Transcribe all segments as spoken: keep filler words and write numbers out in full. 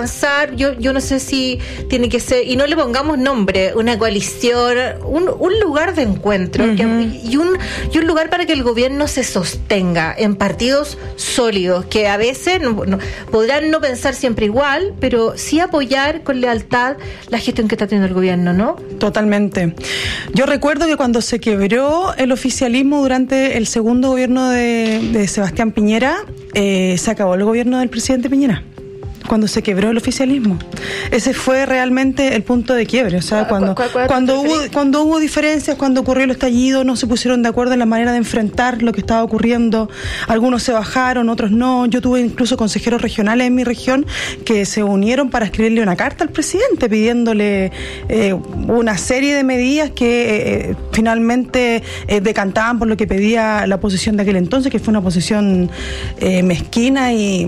avanzar, yo yo no sé si tiene que ser, y no le pongamos nombre, una coalición, un, un lugar de encuentro, uh-huh. que, y, un, y un lugar para que el gobierno se sostenga en partidos sólidos, que a veces no, no, podrán no pensar siempre igual, pero sí apoyar con lealtad la gestión que está teniendo el gobierno, ¿no? Totalmente. Yo recuerdo que cuando se quebró el oficialismo durante el segundo gobierno de, de Sebastián Piñera, eh, se acabó el gobierno del presidente Piñera. Cuando se quebró el oficialismo. Ese fue realmente el punto de quiebre. O sea, cuando, ¿Cuál, cuál, cuál cuando, hubo, cuando hubo diferencias, cuando ocurrió el estallido, no se pusieron de acuerdo en la manera de enfrentar lo que estaba ocurriendo. Algunos se bajaron, otros no. Yo tuve incluso consejeros regionales en mi región que se unieron para escribirle una carta al presidente pidiéndole eh, una serie de medidas que eh, finalmente eh, decantaban por lo que pedía la oposición de aquel entonces, que fue una oposición eh, mezquina y...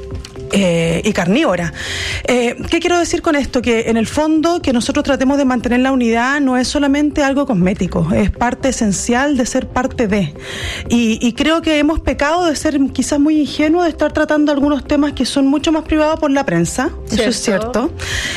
Eh, y carnívora. Eh, ¿Qué quiero decir con esto? Que en el fondo que nosotros tratemos de mantener la unidad no es solamente algo cosmético, es parte esencial de ser parte de. Y, y creo que hemos pecado de ser quizás muy ingenuos, de estar tratando algunos temas que son mucho más privados por la prensa, ¿cierto? Eso es cierto.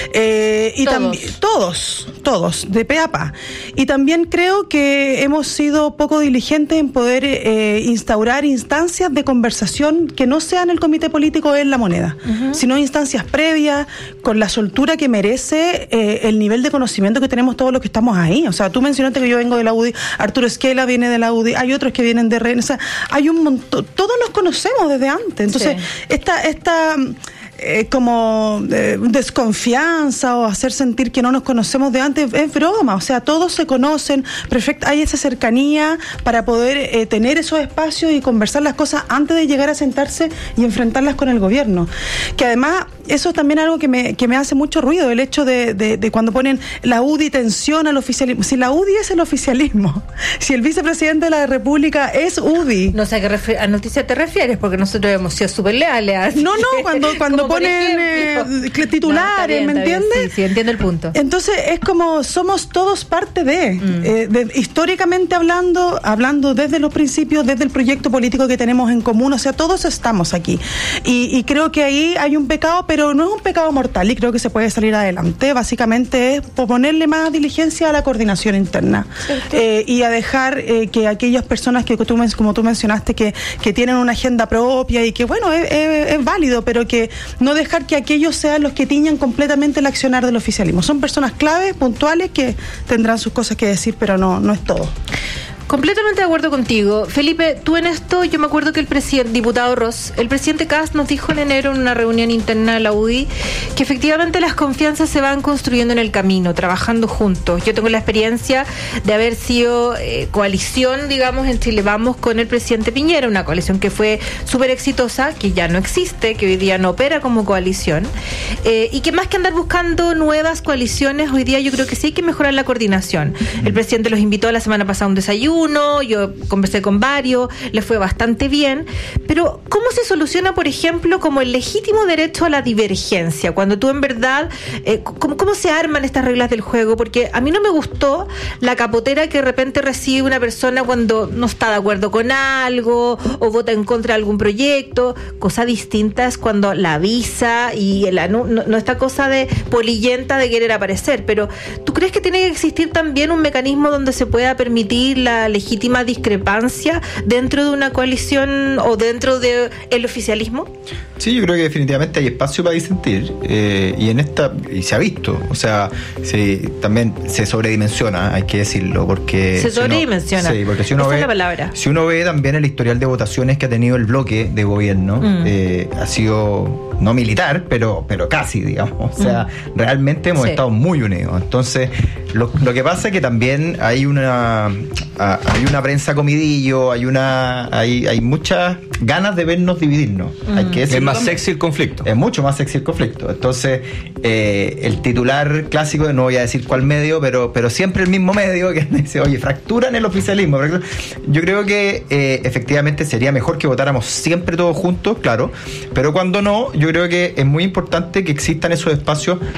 Eh, y todos. también todos, todos, de pe a pa. Y también creo que hemos sido poco diligentes en poder eh, instaurar instancias de conversación que no sean el comité político en La Moneda. Uh-huh. Sino instancias previas, con la soltura que merece eh, el nivel de conocimiento que tenemos todos los que estamos ahí. O sea, tú mencionaste que yo vengo de la U D I, Arturo Esquela viene de la U D I, hay otros que vienen de R N, o sea, hay un montón, todos nos conocemos desde antes. Entonces, sí. esta, esta eh, como eh, desconfianza o hacer sentir que no nos conocemos de antes es broma. O sea, todos se conocen, perfecto, hay esa cercanía para poder eh, tener esos espacios y conversar las cosas antes de llegar a sentarse y enfrentarlas con el gobierno. Que además, eso es también algo que me, que me hace mucho ruido, el hecho de, de, de cuando ponen la U D I tensión al oficialismo. Si la U D I es el oficialismo, si el vicepresidente de la República es U D I. No sé a qué refer- a noticia te refieres, porque nosotros hemos sido súper leales. No, no, cuando, cuando ponen eh, titulares, no, bien, ¿me entiendes? Sí, sí, entiendo el punto. Entonces es como somos todos parte de, mm. eh, de, históricamente hablando, hablando desde los principios, desde el proyecto político que tenemos en común, o sea, todos estamos aquí. Y, y creo que ahí hay un pecado, pero no es un pecado mortal y creo que se puede salir adelante. Básicamente es ponerle más diligencia a la coordinación interna eh, y a dejar eh, que aquellas personas que tú, como tú mencionaste, que, que tienen una agenda propia y que bueno, es, es, es válido, pero que no dejar que aquellos sean los que tiñan completamente el accionar del oficialismo. Son personas claves, puntuales, que tendrán sus cosas que decir, pero no, no es todo. Completamente de acuerdo contigo. Felipe, tú en esto, yo me acuerdo que el presidente, diputado Ross, el presidente Kast nos dijo en enero en una reunión interna de la U D I que efectivamente las confianzas se van construyendo en el camino, trabajando juntos. Yo tengo la experiencia de haber sido eh, coalición, digamos, en Chile Vamos con el presidente Piñera, una coalición que fue súper exitosa, que ya no existe, que hoy día no opera como coalición, eh, y que más que andar buscando nuevas coaliciones, hoy día yo creo que sí hay que mejorar la coordinación. El presidente los invitó la semana pasada a un desayuno, uno, yo conversé con varios, les fue bastante bien, pero ¿cómo se soluciona, por ejemplo, como el legítimo derecho a la divergencia? Cuando tú en verdad, eh, ¿cómo, ¿cómo se arman estas reglas del juego? Porque a mí no me gustó la capotera que de repente recibe una persona cuando no está de acuerdo con algo o vota en contra de algún proyecto. Cosa distinta es cuando la avisa y el anu- no, no esta cosa de polillenta de querer aparecer, pero ¿tú crees que tiene que existir también un mecanismo donde se pueda permitir la legítima discrepancia dentro de una coalición o dentro del oficialismo? Sí, yo creo que definitivamente hay espacio para disentir eh, y en esta y se ha visto, o sea, se, también se sobredimensiona, hay que decirlo, porque se sobredimensiona. Si uno, sí, porque si uno Esa ve, es la palabra. Si uno ve también el historial de votaciones que ha tenido el bloque de gobierno, mm. eh, ha sido no militar, pero pero casi, digamos, o sea, mm. realmente hemos sí. estado muy unidos. Entonces, lo, lo que pasa es que también hay una hay una prensa comidillo, hay una hay hay muchas ganas de vernos dividirnos. Mm. Hay que es más también. Sexy el conflicto. Es mucho más sexy el conflicto. Entonces, eh, el titular clásico, no voy a decir cuál medio, pero pero siempre el mismo medio que dice, oye, fracturan el oficialismo. Yo creo que eh, efectivamente sería mejor que votáramos siempre todos juntos, claro, pero cuando no, yo creo que es muy importante que existan esos espacios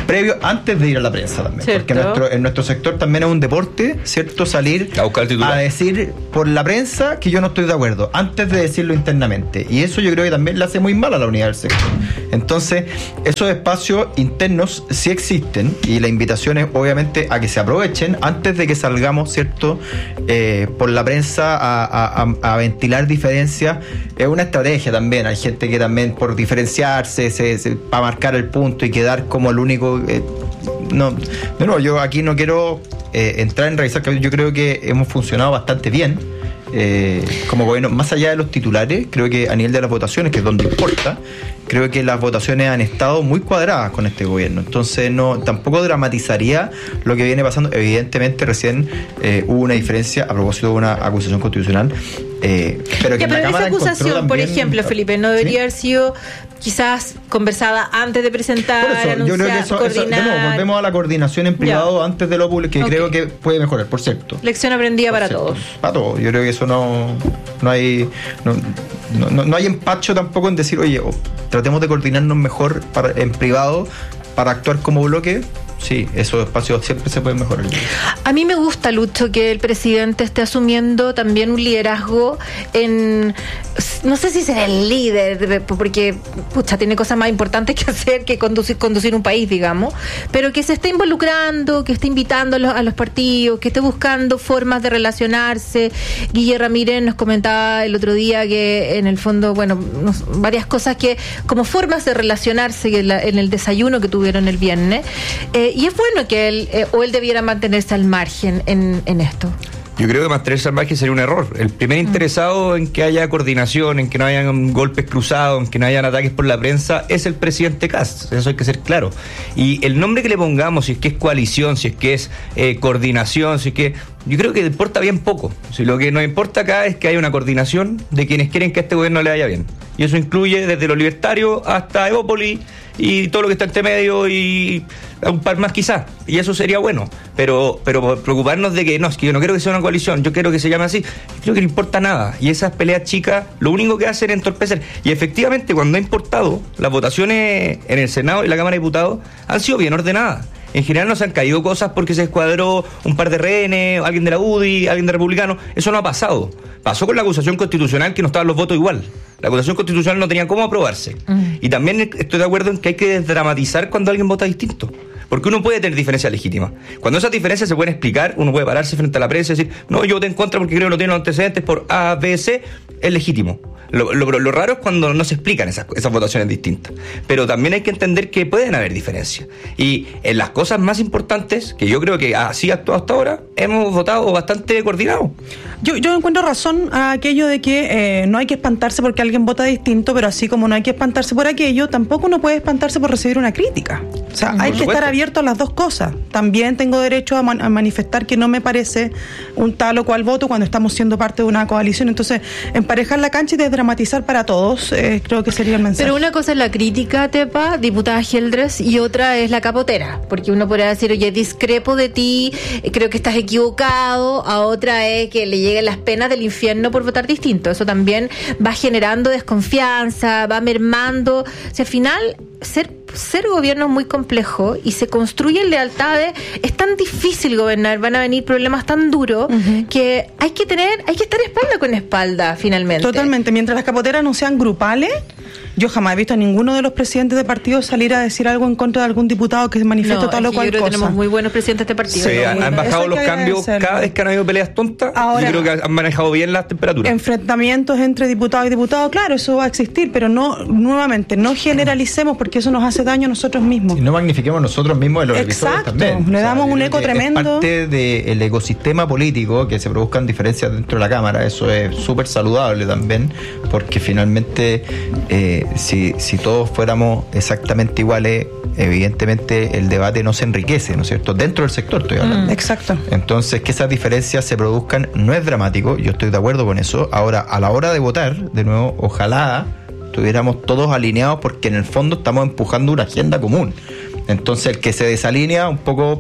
previo, antes de ir a la prensa también. ¿Cierto? Porque nuestro, en nuestro sector también es un deporte, ¿cierto? Salir a, buscar el a decir por la prensa que yo no estoy de acuerdo, antes de decirlo internamente. Y eso yo creo que también le hace muy mal a la unidad del sector. Entonces, esos espacios internos sí existen y la invitación es obviamente a que se aprovechen antes de que salgamos, ¿cierto? Eh, por la prensa a, a, a ventilar diferencias. Es una estrategia también. Hay gente que también por diferenciarse, se, se, para marcar el punto y quedar como el único... Eh, no, de nuevo, yo aquí no quiero eh, entrar en revisar, yo creo que hemos funcionado bastante bien. Eh, como gobierno, más allá de los titulares, creo que a nivel de las votaciones, que es donde importa, creo que las votaciones han estado muy cuadradas con este gobierno. Entonces no tampoco dramatizaría lo que viene pasando. Evidentemente recién eh, hubo una diferencia a propósito de una acusación constitucional. Eh, pero que ya, en la pero Cámara esa acusación, también, por ejemplo, Felipe, ¿no debería ¿sí? haber sido quizás conversada antes de presentar, por eso, anunciar, yo creo que eso, coordinar? Eso, de nuevo, volvemos a la coordinación en privado ya. antes de lo público, que okay. creo que puede mejorar, por cierto. Lección aprendida por para cierto, todos. Para todos. Yo creo que eso no, no hay no, no, no hay empacho tampoco en decir, oye, oh, tratemos de coordinarnos mejor para, en privado para actuar como bloque. Sí, esos espacios siempre se pueden mejorar. A mí me gusta, Lucho, que el presidente esté asumiendo también un liderazgo en... No sé si será el líder, porque pucha, tiene cosas más importantes que hacer que conducir, conducir un país, digamos, pero que se esté involucrando, que esté invitando a los, a los partidos, que esté buscando formas de relacionarse. Guille Ramírez nos comentaba el otro día que en el fondo, bueno, nos, varias cosas que como formas de relacionarse en, la, en el desayuno que tuvieron el viernes. Eh, y es bueno que él, eh, o él debiera mantenerse al margen en, en esto. Yo creo que mantenerse al margen sería un error. El primer interesado mm. en que haya coordinación, en que no hayan golpes cruzados, en que no hayan ataques por la prensa, es el presidente Kast. Eso hay que ser claro. Y el nombre que le pongamos, si es que es coalición, si es que es eh, coordinación, si es que... Yo creo que importa bien poco. Si lo que nos importa acá es que haya una coordinación de quienes quieren que a este gobierno le vaya bien. Y eso incluye desde los libertarios hasta Evópolis y todo lo que está entre medio y un par más quizás. Y eso sería bueno. Pero pero preocuparnos de que no, es que yo no quiero que sea una coalición, yo quiero que se llame así. Creo que no importa nada. Y esas peleas chicas lo único que hacen es entorpecer. Y efectivamente cuando ha importado, las votaciones en el Senado y la Cámara de Diputados han sido bien ordenadas. En general no se han caído cosas porque se escuadró un par de rehenes, alguien de la U D I, alguien de Republicano. Eso no ha pasado. Pasó con la acusación constitucional que no estaban los votos igual. La acusación constitucional no tenía cómo aprobarse. Mm. Y también estoy de acuerdo en que hay que desdramatizar cuando alguien vota distinto. Porque uno puede tener diferencias legítimas. Cuando esas diferencias se pueden explicar, uno puede pararse frente a la prensa y decir, no, yo voté en contra porque creo que no tiene los antecedentes por A, B, C, es legítimo. Lo, lo, lo raro es cuando no se explican esas, esas votaciones distintas. Pero también hay que entender que pueden haber diferencias. Y en las cosas más importantes, que yo creo que así ha actuado hasta ahora, hemos votado bastante coordinado. Yo, yo encuentro razón a aquello de que eh, no hay que espantarse porque alguien vota distinto, pero así como no hay que espantarse por aquello, tampoco uno puede espantarse por recibir una crítica. O sea, por hay supuesto. que estar abierto a las dos cosas. También tengo derecho a, man, a manifestar que no me parece un tal o cual voto cuando estamos siendo parte de una coalición. Entonces, emparejar la cancha y desdramatizar para todos, eh, creo que sería el mensaje. Pero una cosa es la crítica, Tepa, diputada Geldres, y otra es la capotera, porque uno podría decir, oye, discrepo de ti, creo que estás equivocado, a otra es que le lleguen las penas del infierno por votar distinto. Eso también va generando desconfianza, va mermando. O sea, al final, ser ser gobierno es muy complejo y se construyen lealtades. Es tan difícil gobernar, van a venir problemas tan duros uh-huh. que hay que tener, hay que estar espalda con espalda finalmente. Totalmente. Mientras las capoteras no sean grupales, yo jamás he visto a ninguno de los presidentes de partidos salir a decir algo en contra de algún diputado que se manifiesta no, tal o cual cosa. Tenemos muy buenos presidentes de este partido. Sí, han, han bajado los cambios cada vez que han habido peleas tontas. Ahora, yo creo que han manejado bien las temperaturas. Enfrentamientos entre diputados y diputados, claro, eso va a existir, pero no, nuevamente, no generalicemos porque eso nos hace daño a nosotros mismos. Y no magnifiquemos nosotros mismos en los episodios también. Le o sea, damos un eco tremendo. Es parte del ecosistema político que se produzcan diferencias dentro de la Cámara. Eso es súper saludable también, porque finalmente, eh, si, si todos fuéramos exactamente iguales, evidentemente el debate no se enriquece, ¿no es cierto? Dentro del sector estoy hablando. Mm, exacto. Entonces, que esas diferencias se produzcan no es dramático, yo estoy de acuerdo con eso. Ahora, a la hora de votar, de nuevo, ojalá estuviéramos todos alineados, porque en el fondo estamos empujando una agenda común. Entonces, el que se desalinea un poco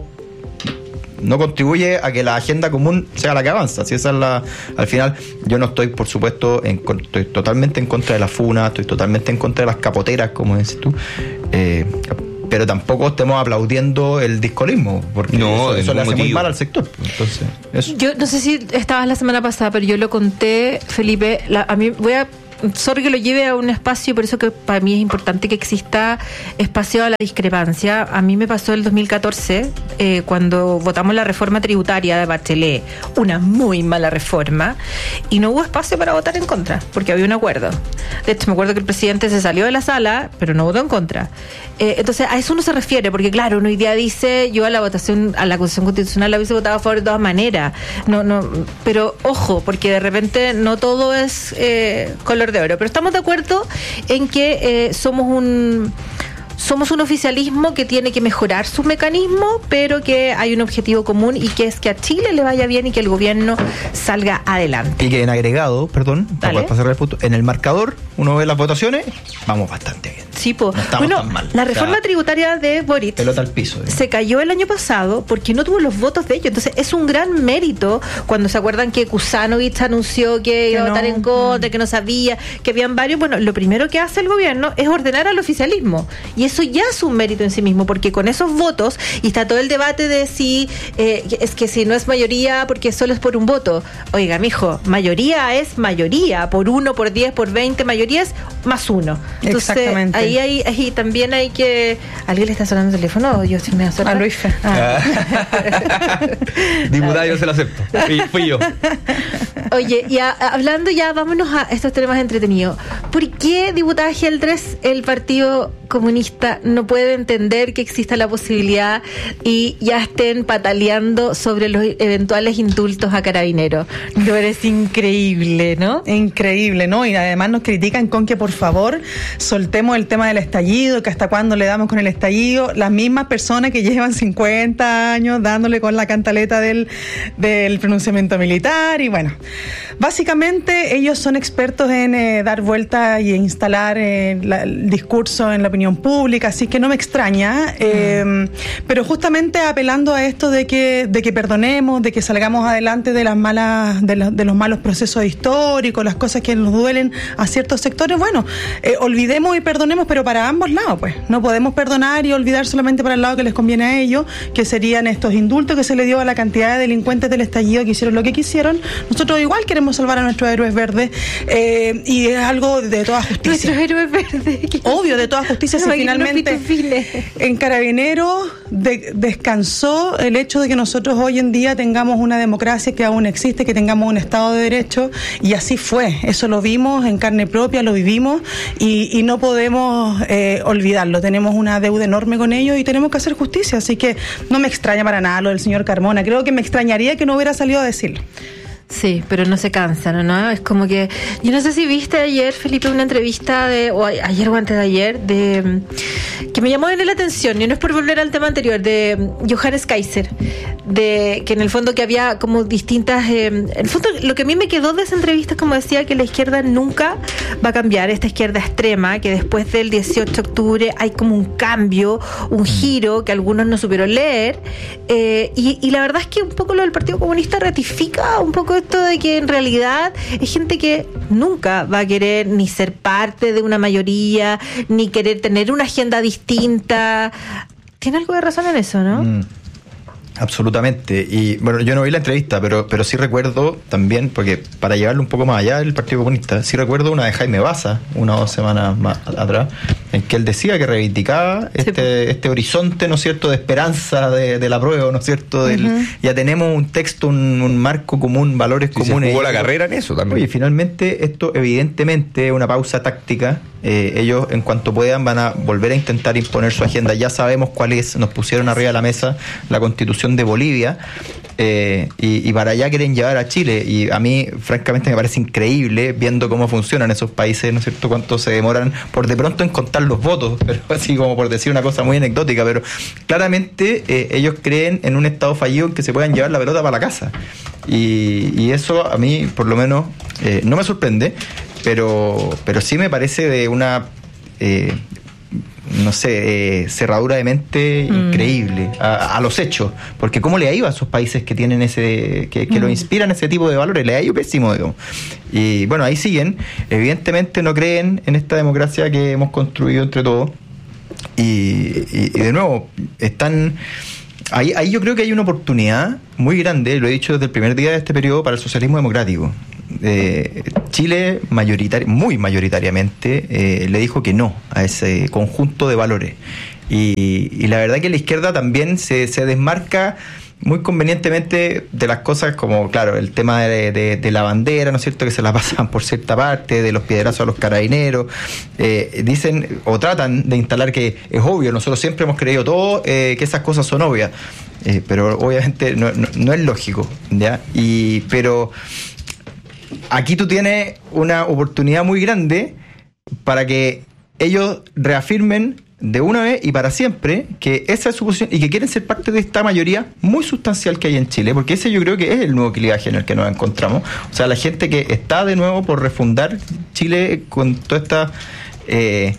no contribuye a que la agenda común sea la que avanza. Si esa es la, al final, yo no estoy, por supuesto, en, estoy totalmente en contra de la funa, estoy totalmente en contra de las capoteras, como dices tú, eh, pero tampoco estemos aplaudiendo el discolismo, porque no, eso, eso le hace motivo. muy mal al sector. Entonces, eso. Yo no sé si estabas la semana pasada, pero yo lo conté, Felipe. La, a mí voy a. Sorry que lo lleve a un espacio, por eso que para mí es importante que exista espacio a la discrepancia. A mí me pasó el dos mil catorce, eh, cuando votamos la reforma tributaria de Bachelet, una muy mala reforma, y no hubo espacio para votar en contra, porque había un acuerdo. De hecho, me acuerdo que el presidente se salió de la sala, pero no votó en contra. Eh, entonces, a eso uno se refiere, porque claro, uno hoy día dice, yo a la votación, a la Constitución Constitucional la hubiese votado a favor de todas maneras. No, no, pero ojo, porque de repente no todo es eh, color de oro, pero estamos de acuerdo en que eh, somos un somos un oficialismo que tiene que mejorar sus mecanismos, pero que hay un objetivo común, y que es que a Chile le vaya bien y que el gobierno salga adelante. Y que en agregado, perdón, Dale. para pasar el punto, en el marcador, uno ve las votaciones, vamos bastante bien. Sí, po. No estamos Bueno, tan mal. la reforma O sea, tributaria de Boric pelota al piso. digamos. se cayó el año pasado porque no tuvo los votos de ellos. Entonces es un gran mérito cuando se acuerdan que Kusanovich anunció que iba Que a votar no. en contra, que no sabía, que habían varios. Bueno, lo primero que hace el gobierno es ordenar al oficialismo, y eso ya es un mérito en sí mismo, porque con esos votos, y está todo el debate de si eh, es que si no es mayoría porque solo es por un voto. Oiga, mijo, mayoría es mayoría, por uno, por diez, por veinte, mayoría es más uno. Entonces Exactamente. ahí hay, ahí también hay que... ¿Alguien le está sonando el teléfono o yo sí me va a sonar? A Luis Fe. Ah. Diputada, yo se lo acepto. Fui, fui yo. Oye, y a- a- hablando ya, vámonos a estos temas entretenidos. ¿Por qué, diputada Geldres, el Partido Comunista no puede entender que exista la posibilidad y ya estén pataleando sobre los eventuales indultos a Carabineros? Me parece increíble, ¿no? Increíble, ¿no? Y además nos critican con que por favor soltemos el tema del estallido, que hasta cuándo le damos con el estallido. Las mismas personas que llevan cincuenta años dándole con la cantaleta del, del pronunciamiento militar. Y bueno, básicamente ellos son expertos en eh, dar vueltas y instalar eh, la, el discurso en la opinión pública, así que no me extraña, eh, pero justamente apelando a esto de que, de que perdonemos, de que salgamos adelante de las malas, de, los, de los malos procesos históricos, las cosas que nos duelen a ciertos sectores. Bueno, eh, olvidemos y perdonemos, pero para ambos lados, pues. No podemos perdonar y olvidar solamente para el lado que les conviene a ellos, que serían estos indultos que se le dio a la cantidad de delincuentes del estallido que hicieron lo que quisieron. Nosotros igual queremos salvar a nuestros héroes verdes, eh, y es algo de toda justicia. Nuestros héroes verdes. Obvio, de toda justicia, si No, finalmente no pitufines. en Carabineros de, descansó el hecho de que nosotros hoy en día tengamos una democracia que aún existe, que tengamos un Estado de Derecho, y así fue. Eso lo vimos en carne propia, lo vivimos, y, y no podemos eh, olvidarlo. Tenemos una deuda enorme con ellos y tenemos que hacer justicia, así que no me extraña para nada lo del señor Carmona. Creo que me extrañaría que no hubiera salido a decirlo. Sí, pero no se cansan, ¿no? Es como que... Yo no sé si viste ayer, Felipe, una entrevista de... O a- ayer o antes de ayer, de... Que me llamó la atención, y no es por volver al tema anterior, de Johannes Kaiser, de que en el fondo que había como distintas... Eh, en el fondo, lo que a mí me quedó de esa entrevista es como decía que la izquierda nunca va a cambiar, esta izquierda extrema, que después del dieciocho de octubre hay como un cambio, un giro que algunos no supieron leer, eh, y, y la verdad es que un poco lo del Partido Comunista ratifica un poco esto de que en realidad es gente que nunca va a querer ni ser parte de una mayoría, ni querer tener una agenda distinta. Tiene algo de razón en eso, ¿no? Mm, absolutamente. Y bueno, yo no vi la entrevista, pero, pero sí recuerdo también, porque para llevarlo un poco más allá del Partido Comunista, sí recuerdo una de Jaime Baza, una o dos semanas más atrás, en que él decía que reivindicaba Sí, este, este horizonte, ¿no es cierto?, de esperanza de, de la prueba, ¿no es cierto? Del, Uh-huh. Ya tenemos un texto, un, un marco común, valores Sí, se comunes. jugó la carrera en eso también. Oye, finalmente esto evidentemente es una pausa táctica. Eh, ellos en cuanto puedan van a volver a intentar imponer su agenda. Ya sabemos cuál es, nos pusieron arriba de la mesa la Constitución de Bolivia, eh, y, y para allá quieren llevar a Chile, y a mí francamente me parece increíble viendo cómo funcionan esos países, ¿no es cierto?, cuánto se demoran por de pronto en contar los votos, pero así como por decir una cosa muy anecdótica, pero claramente eh, ellos creen en un estado fallido en que se puedan llevar la pelota para la casa, y, y eso a mí por lo menos eh, no me sorprende, pero, pero sí me parece de una eh, no sé, eh, cerradura de mente Mm. increíble a, a los hechos, porque cómo le ha ido a esos países que tienen ese, que, que Mm. lo inspiran ese tipo de valores, le ha ido pésimo, digamos. Y bueno, ahí siguen, evidentemente no creen en esta democracia que hemos construido entre todos, y, y, y de nuevo, están... Ahí, ahí yo creo que hay una oportunidad muy grande, lo he dicho desde el primer día de este periodo, para el socialismo democrático. Eh, Chile mayoritari- muy mayoritariamente eh, le dijo que no a ese conjunto de valores. Y, y la verdad que la izquierda también se, se desmarca muy convenientemente de las cosas como, claro, el tema de, de, de la bandera, ¿no es cierto?, que se la pasan por cierta parte, de los piedrazos a los carabineros, eh, dicen o tratan de instalar que es obvio, nosotros siempre hemos creído todo eh, que esas cosas son obvias, eh, pero obviamente no, no, no es lógico, ¿ya? Y, pero aquí tú tienes una oportunidad muy grande para que ellos reafirmen de una vez y para siempre que esa es su posición y que quieren ser parte de esta mayoría muy sustancial que hay en Chile, porque ese yo creo que es el nuevo clivaje en el que nos encontramos. O sea, la gente que está de nuevo por refundar Chile con toda esta eh,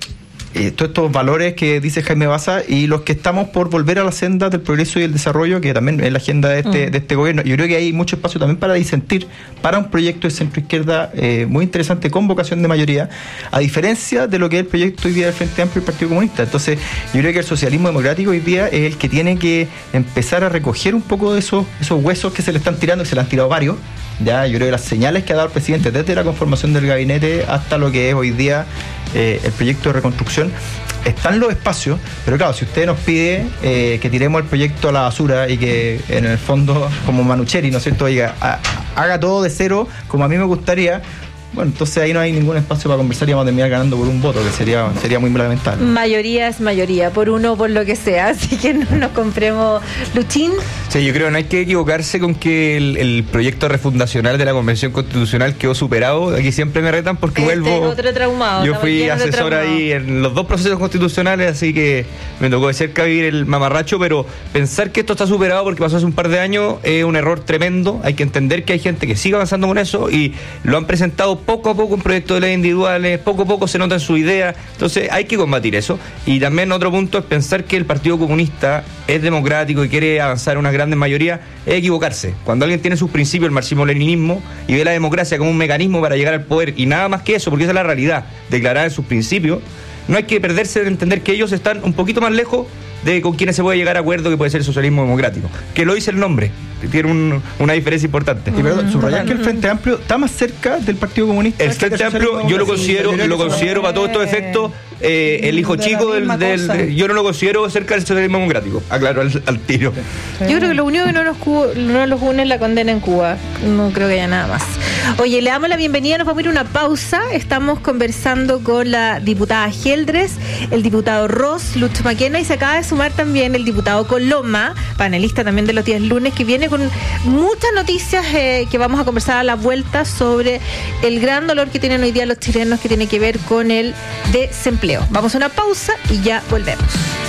eh, todos estos valores que dice Jaime Baza, y los que estamos por volver a la senda del progreso y el desarrollo, que también es la agenda de este, mm. de este gobierno. Yo creo que hay mucho espacio también para disentir para un proyecto de centro-izquierda eh, muy interesante, con vocación de mayoría, a diferencia de lo que es el proyecto hoy día del Frente Amplio y el Partido Comunista. Entonces, yo creo que el socialismo democrático hoy día es el que tiene que empezar a recoger un poco de esos, esos huesos que se le están tirando, que se le han tirado varios. Ya, yo creo que las señales que ha dado el presidente desde la conformación del gabinete hasta lo que es hoy día eh, el proyecto de reconstrucción, están los espacios, pero claro, si usted nos pide eh, que tiremos el proyecto a la basura y que en el fondo, como Manucheri, ¿no es cierto?, diga, a, haga todo de cero como a mí me gustaría, bueno, entonces ahí no hay ningún espacio para conversar y vamos a terminar ganando por un voto, que sería sería muy lamentable. Mayoría es mayoría, por uno o por lo que sea, así que no nos compremos. Luchín. Sí, yo creo que no hay que equivocarse con que el, el proyecto refundacional de la Convención Constitucional quedó superado. Aquí siempre me retan porque este vuelvo... Otro traumado. Yo fui asesor ahí en los dos procesos constitucionales, así que me tocó de cerca vivir el mamarracho, pero pensar que esto está superado porque pasó hace un par de años es un error tremendo. Hay que entender que hay gente que sigue avanzando con eso y lo han presentado poco a poco en proyectos de ley individuales, poco a poco se nota en su idea, entonces hay que combatir eso. Y también otro punto es pensar que el Partido Comunista es democrático y quiere avanzar a una gran mayoría, es equivocarse. Cuando alguien tiene sus principios, el marxismo-leninismo, y ve la democracia como un mecanismo para llegar al poder y nada más que eso, porque esa es la realidad, declarada en sus principios, no hay que perderse de entender que ellos están un poquito más lejos de con quienes se puede llegar a acuerdo, que puede ser el socialismo democrático, que lo dice el nombre, tiene un, una diferencia importante. Y perdón, subrayar que el Frente Amplio está más cerca del Partido Comunista. El Frente Amplio yo lo considero, lo considero para todos estos efectos eh, el hijo chico del, del de, yo no lo considero cerca del socialismo democrático, aclaro al, al tiro. Yo creo que lo único que no nos, no nos une es la condena en Cuba, no creo que haya nada más. Oye, le damos la bienvenida, nos vamos a ir a una pausa. Estamos conversando con la diputada Geldres, el diputado Ross, Lucho Maquena, y se acaba de sumar también el diputado Coloma, panelista también de los días lunes, que viene con muchas noticias eh, que vamos a conversar a la vuelta sobre el gran dolor que tienen hoy día los chilenos, que tiene que ver con el desempleo. Vamos a una pausa y ya volvemos.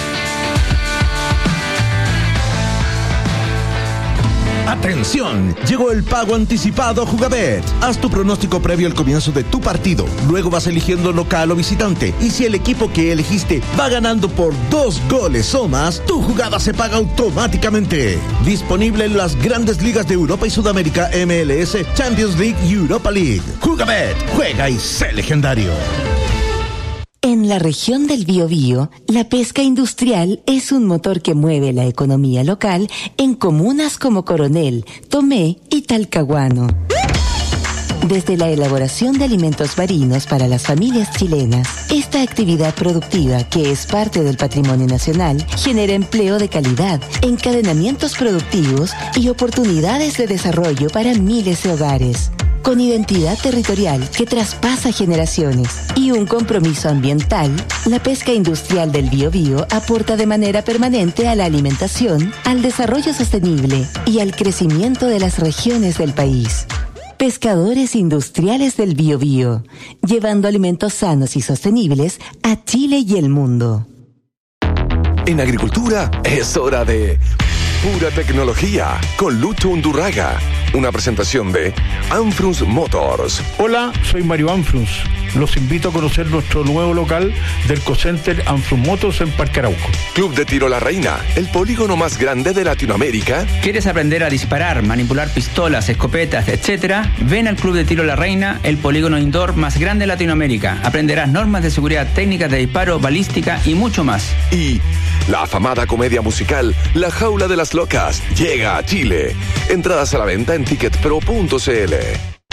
¡Atención! Llegó el pago anticipado a Jugabet. Haz tu pronóstico previo al comienzo de tu partido. Luego vas eligiendo local o visitante. Y si el equipo que elegiste va ganando por dos goles o más, tu jugada se paga automáticamente. Disponible en las grandes ligas de Europa y Sudamérica, M L S, Champions League y Europa League. Jugabet, juega y sé legendario. En la región del Biobío, la pesca industrial es un motor que mueve la economía local en comunas como Coronel, Tomé y Talcahuano. Desde la elaboración de alimentos marinos para las familias chilenas, esta actividad productiva, que es parte del patrimonio nacional, genera empleo de calidad, encadenamientos productivos y oportunidades de desarrollo para miles de hogares. Con identidad territorial que traspasa generaciones y un compromiso ambiental, la pesca industrial del Biobío aporta de manera permanente a la alimentación, al desarrollo sostenible y al crecimiento de las regiones del país. Pescadores industriales del Biobío, llevando alimentos sanos y sostenibles a Chile y el mundo. En agricultura es hora de pura tecnología con Lucho Undurraga. Una presentación de Anfrunz Motors. Hola, soy Mario Anfrunz. los invito a conocer nuestro nuevo local del Cocenter Anfrun Motors en Parque Arauco. Club de Tiro La Reina, el polígono más grande de Latinoamérica. ¿Quieres aprender a disparar, manipular pistolas, escopetas, etcétera? Ven al Club de Tiro La Reina, el polígono indoor más grande de Latinoamérica. Aprenderás normas de seguridad, técnicas de disparo, balística y mucho más. Y la afamada comedia musical La Jaula de las Locas llega a Chile. Entradas a la venta en ticket pro punto c l.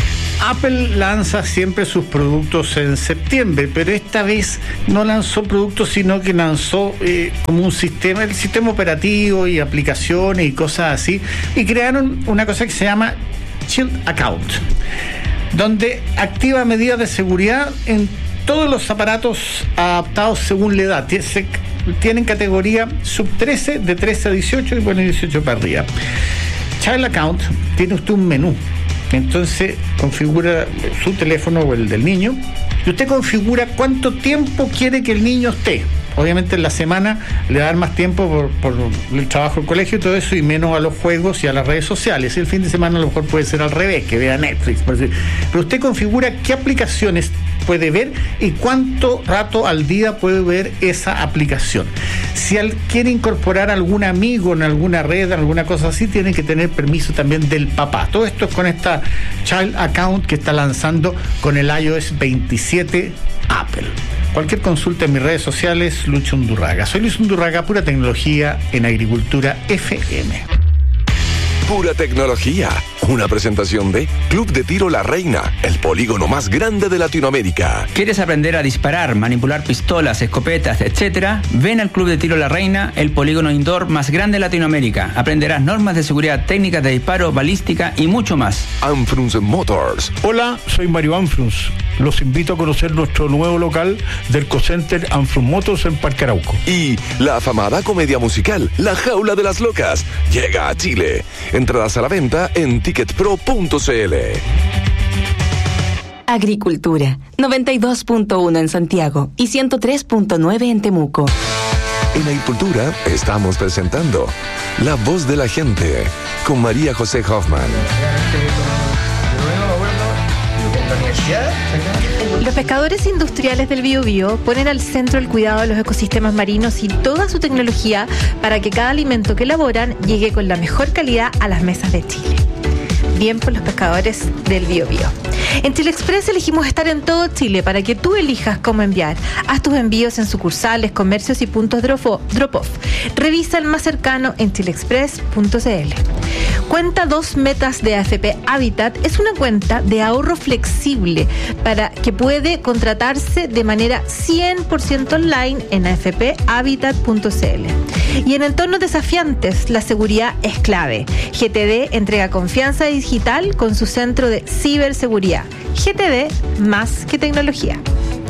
Apple lanza siempre sus productos en septiembre, pero esta vez no lanzó productos, sino que lanzó eh, como un sistema, el sistema operativo y aplicaciones y cosas así, y crearon una cosa que se llama Shield Account, donde activa medidas de seguridad en todos los aparatos adaptados según la edad. Se, tienen categoría sub trece, de trece a dieciocho y bueno, dieciocho para arriba. Child Account, tiene usted un menú. Entonces configura su teléfono o el del niño y usted configura cuánto tiempo quiere que el niño esté. Obviamente en la semana le va a dar más tiempo por, por el trabajo, el colegio y todo eso, y menos a los juegos y a las redes sociales. Y el fin de semana a lo mejor puede ser al revés, que vea Netflix. Por decir. Pero usted configura qué aplicaciones puede ver y cuánto rato al día puede ver esa aplicación. Si él quiere incorporar algún amigo en alguna red, alguna cosa así, tiene que tener permiso también del papá. Todo esto es con esta Child Account que está lanzando con el i O S veintisiete Apple. Cualquier consulta en mis redes sociales, Lucho Undurraga. Soy Luis Undurraga, pura tecnología en Agricultura F M. Pura tecnología. Una presentación de Club de Tiro La Reina, el polígono más grande de Latinoamérica. ¿Quieres aprender a disparar, manipular pistolas, escopetas, etcétera? Ven al Club de Tiro La Reina, el polígono indoor más grande de Latinoamérica. Aprenderás normas de seguridad, técnicas de disparo, balística y mucho más. Anfrun Motors. Hola, soy Mario Anfruns. Los invito a conocer nuestro nuevo local del Cocenter Anfrun Motors en Parque Arauco. Y la afamada comedia musical La Jaula de las Locas llega a Chile. Entradas a la venta en ticket pro punto c l. Agricultura, noventa y dos punto uno en Santiago y ciento tres punto nueve en Temuco. En Agricultura estamos presentando La Voz de la Gente con María José Hoffman. Los pescadores industriales del Biobío ponen al centro el cuidado de los ecosistemas marinos y toda su tecnología para que cada alimento que elaboran llegue con la mejor calidad a las mesas de Chile. Bien por los pescadores del Biobío. En Chile Express elegimos estar en todo Chile para que tú elijas cómo enviar. Haz tus envíos en sucursales, comercios y puntos drop-off. Revisa el más cercano en chile express punto c l. Cuenta dos metas de A F P Habitat es una cuenta de ahorro flexible para que puede contratarse de manera cien por ciento online en a f p habitat punto c l. Y en entornos desafiantes, la seguridad es clave. G T D entrega confianza digital con su centro de ciberseguridad. G T D, más que tecnología.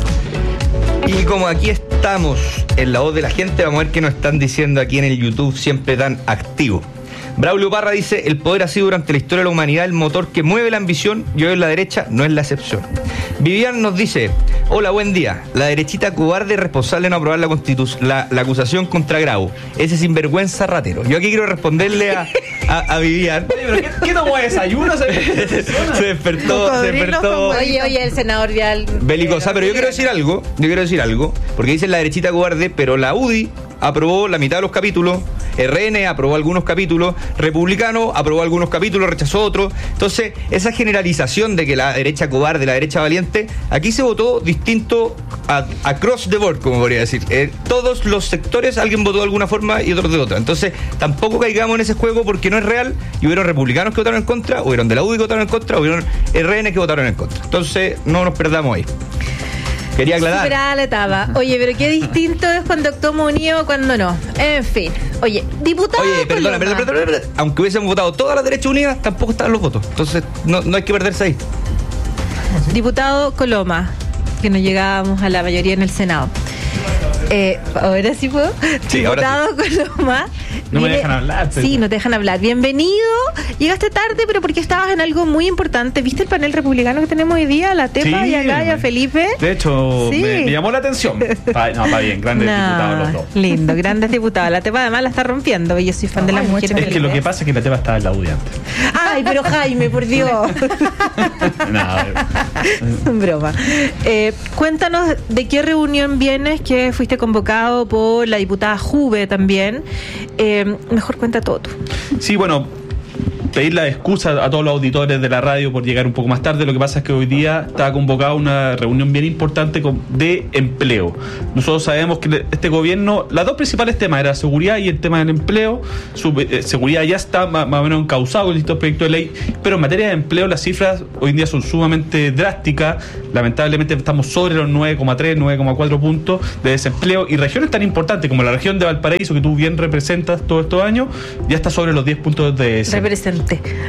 Y como aquí estamos en La Voz de la Gente, vamos a ver qué nos están diciendo aquí en el YouTube, siempre tan activo. Braulio Parra dice: el poder ha sido durante la historia de la humanidad el motor que mueve la ambición y hoy en la derecha no es la excepción. Vivian nos dice: hola, buen día. La derechita cobarde responsable de no aprobar la, constitu- la, la acusación contra Grau. Ese sinvergüenza ratero. Yo aquí quiero responderle a, a, a Vivian. Oye, pero ¿qué, qué tomó desayuno? Se, se despertó, se despertó. Oye, oye, el senador Vial. Belicosa, pero yo quiero decir algo. Yo quiero decir algo. Porque dicen la derechita cobarde, pero la U D I aprobó la mitad de los capítulos, R N aprobó algunos capítulos, Republicano aprobó algunos capítulos, rechazó otros. Entonces, esa generalización de que la derecha cobarde, la derecha valiente, aquí se votó distinto a, across the board, como podría decir. Eh, todos los sectores, alguien votó de alguna forma y otros de otra. Entonces, tampoco caigamos en ese juego porque no es real. Y hubieron republicanos que votaron en contra, hubieron de la U D I que votaron en contra, hubieron R N que votaron en contra. Entonces, no nos perdamos ahí. Quería aclarar. Superada la etapa. Oye, pero qué distinto es cuando actuamos unidos, cuando no. En fin. Oye, diputado. Oye, perdona, perdona, perdona, perdona. Aunque hubiésemos votado todas las derechas unidas, tampoco estaban los votos. Entonces, no, no hay que perderse ahí. Diputado Coloma, que no llegábamos a la mayoría en el Senado. Eh, ahora sí puedo. Sí, Diputado Coloma. No me Viene- dejan hablar, pero- Sí, no te dejan hablar. Bienvenido. Llegaste tarde, pero porque estabas en algo muy importante. ¿Viste el panel republicano que tenemos hoy día? La Tepa Sí, y acá y a me- Felipe. De hecho, Sí. me, me llamó la atención. Pa- no, está bien, grandes No, diputados los dos. lindo, grandes diputados. La Tepa además la está rompiendo. Yo soy fan de las Ay, mujeres. muchas Es que lo que pasa es que la tema estaba en la audiente. Ay, pero Jaime, por Dios. Nada, Broma. Eh, cuéntanos de qué reunión vienes, que fuiste convocado por la diputada Juve también. Eh, mejor cuenta todo tú. sí, bueno, pedir la excusa a todos los auditores de la radio por llegar un poco más tarde. Lo que pasa es que hoy día está convocada una reunión bien importante con- de empleo. Nosotros sabemos que este gobierno, las dos principales temas eran seguridad y el tema del empleo. Su, eh, seguridad ya está más, más o menos encauzado con distintos proyectos de ley, pero en materia de empleo las cifras hoy en día son sumamente drásticas. Lamentablemente estamos sobre los nueve coma tres, nueve coma cuatro puntos de desempleo, y regiones tan importantes como la región de Valparaíso, que tú bien representas todos estos años, ya está sobre los diez puntos de desempleo. Representé.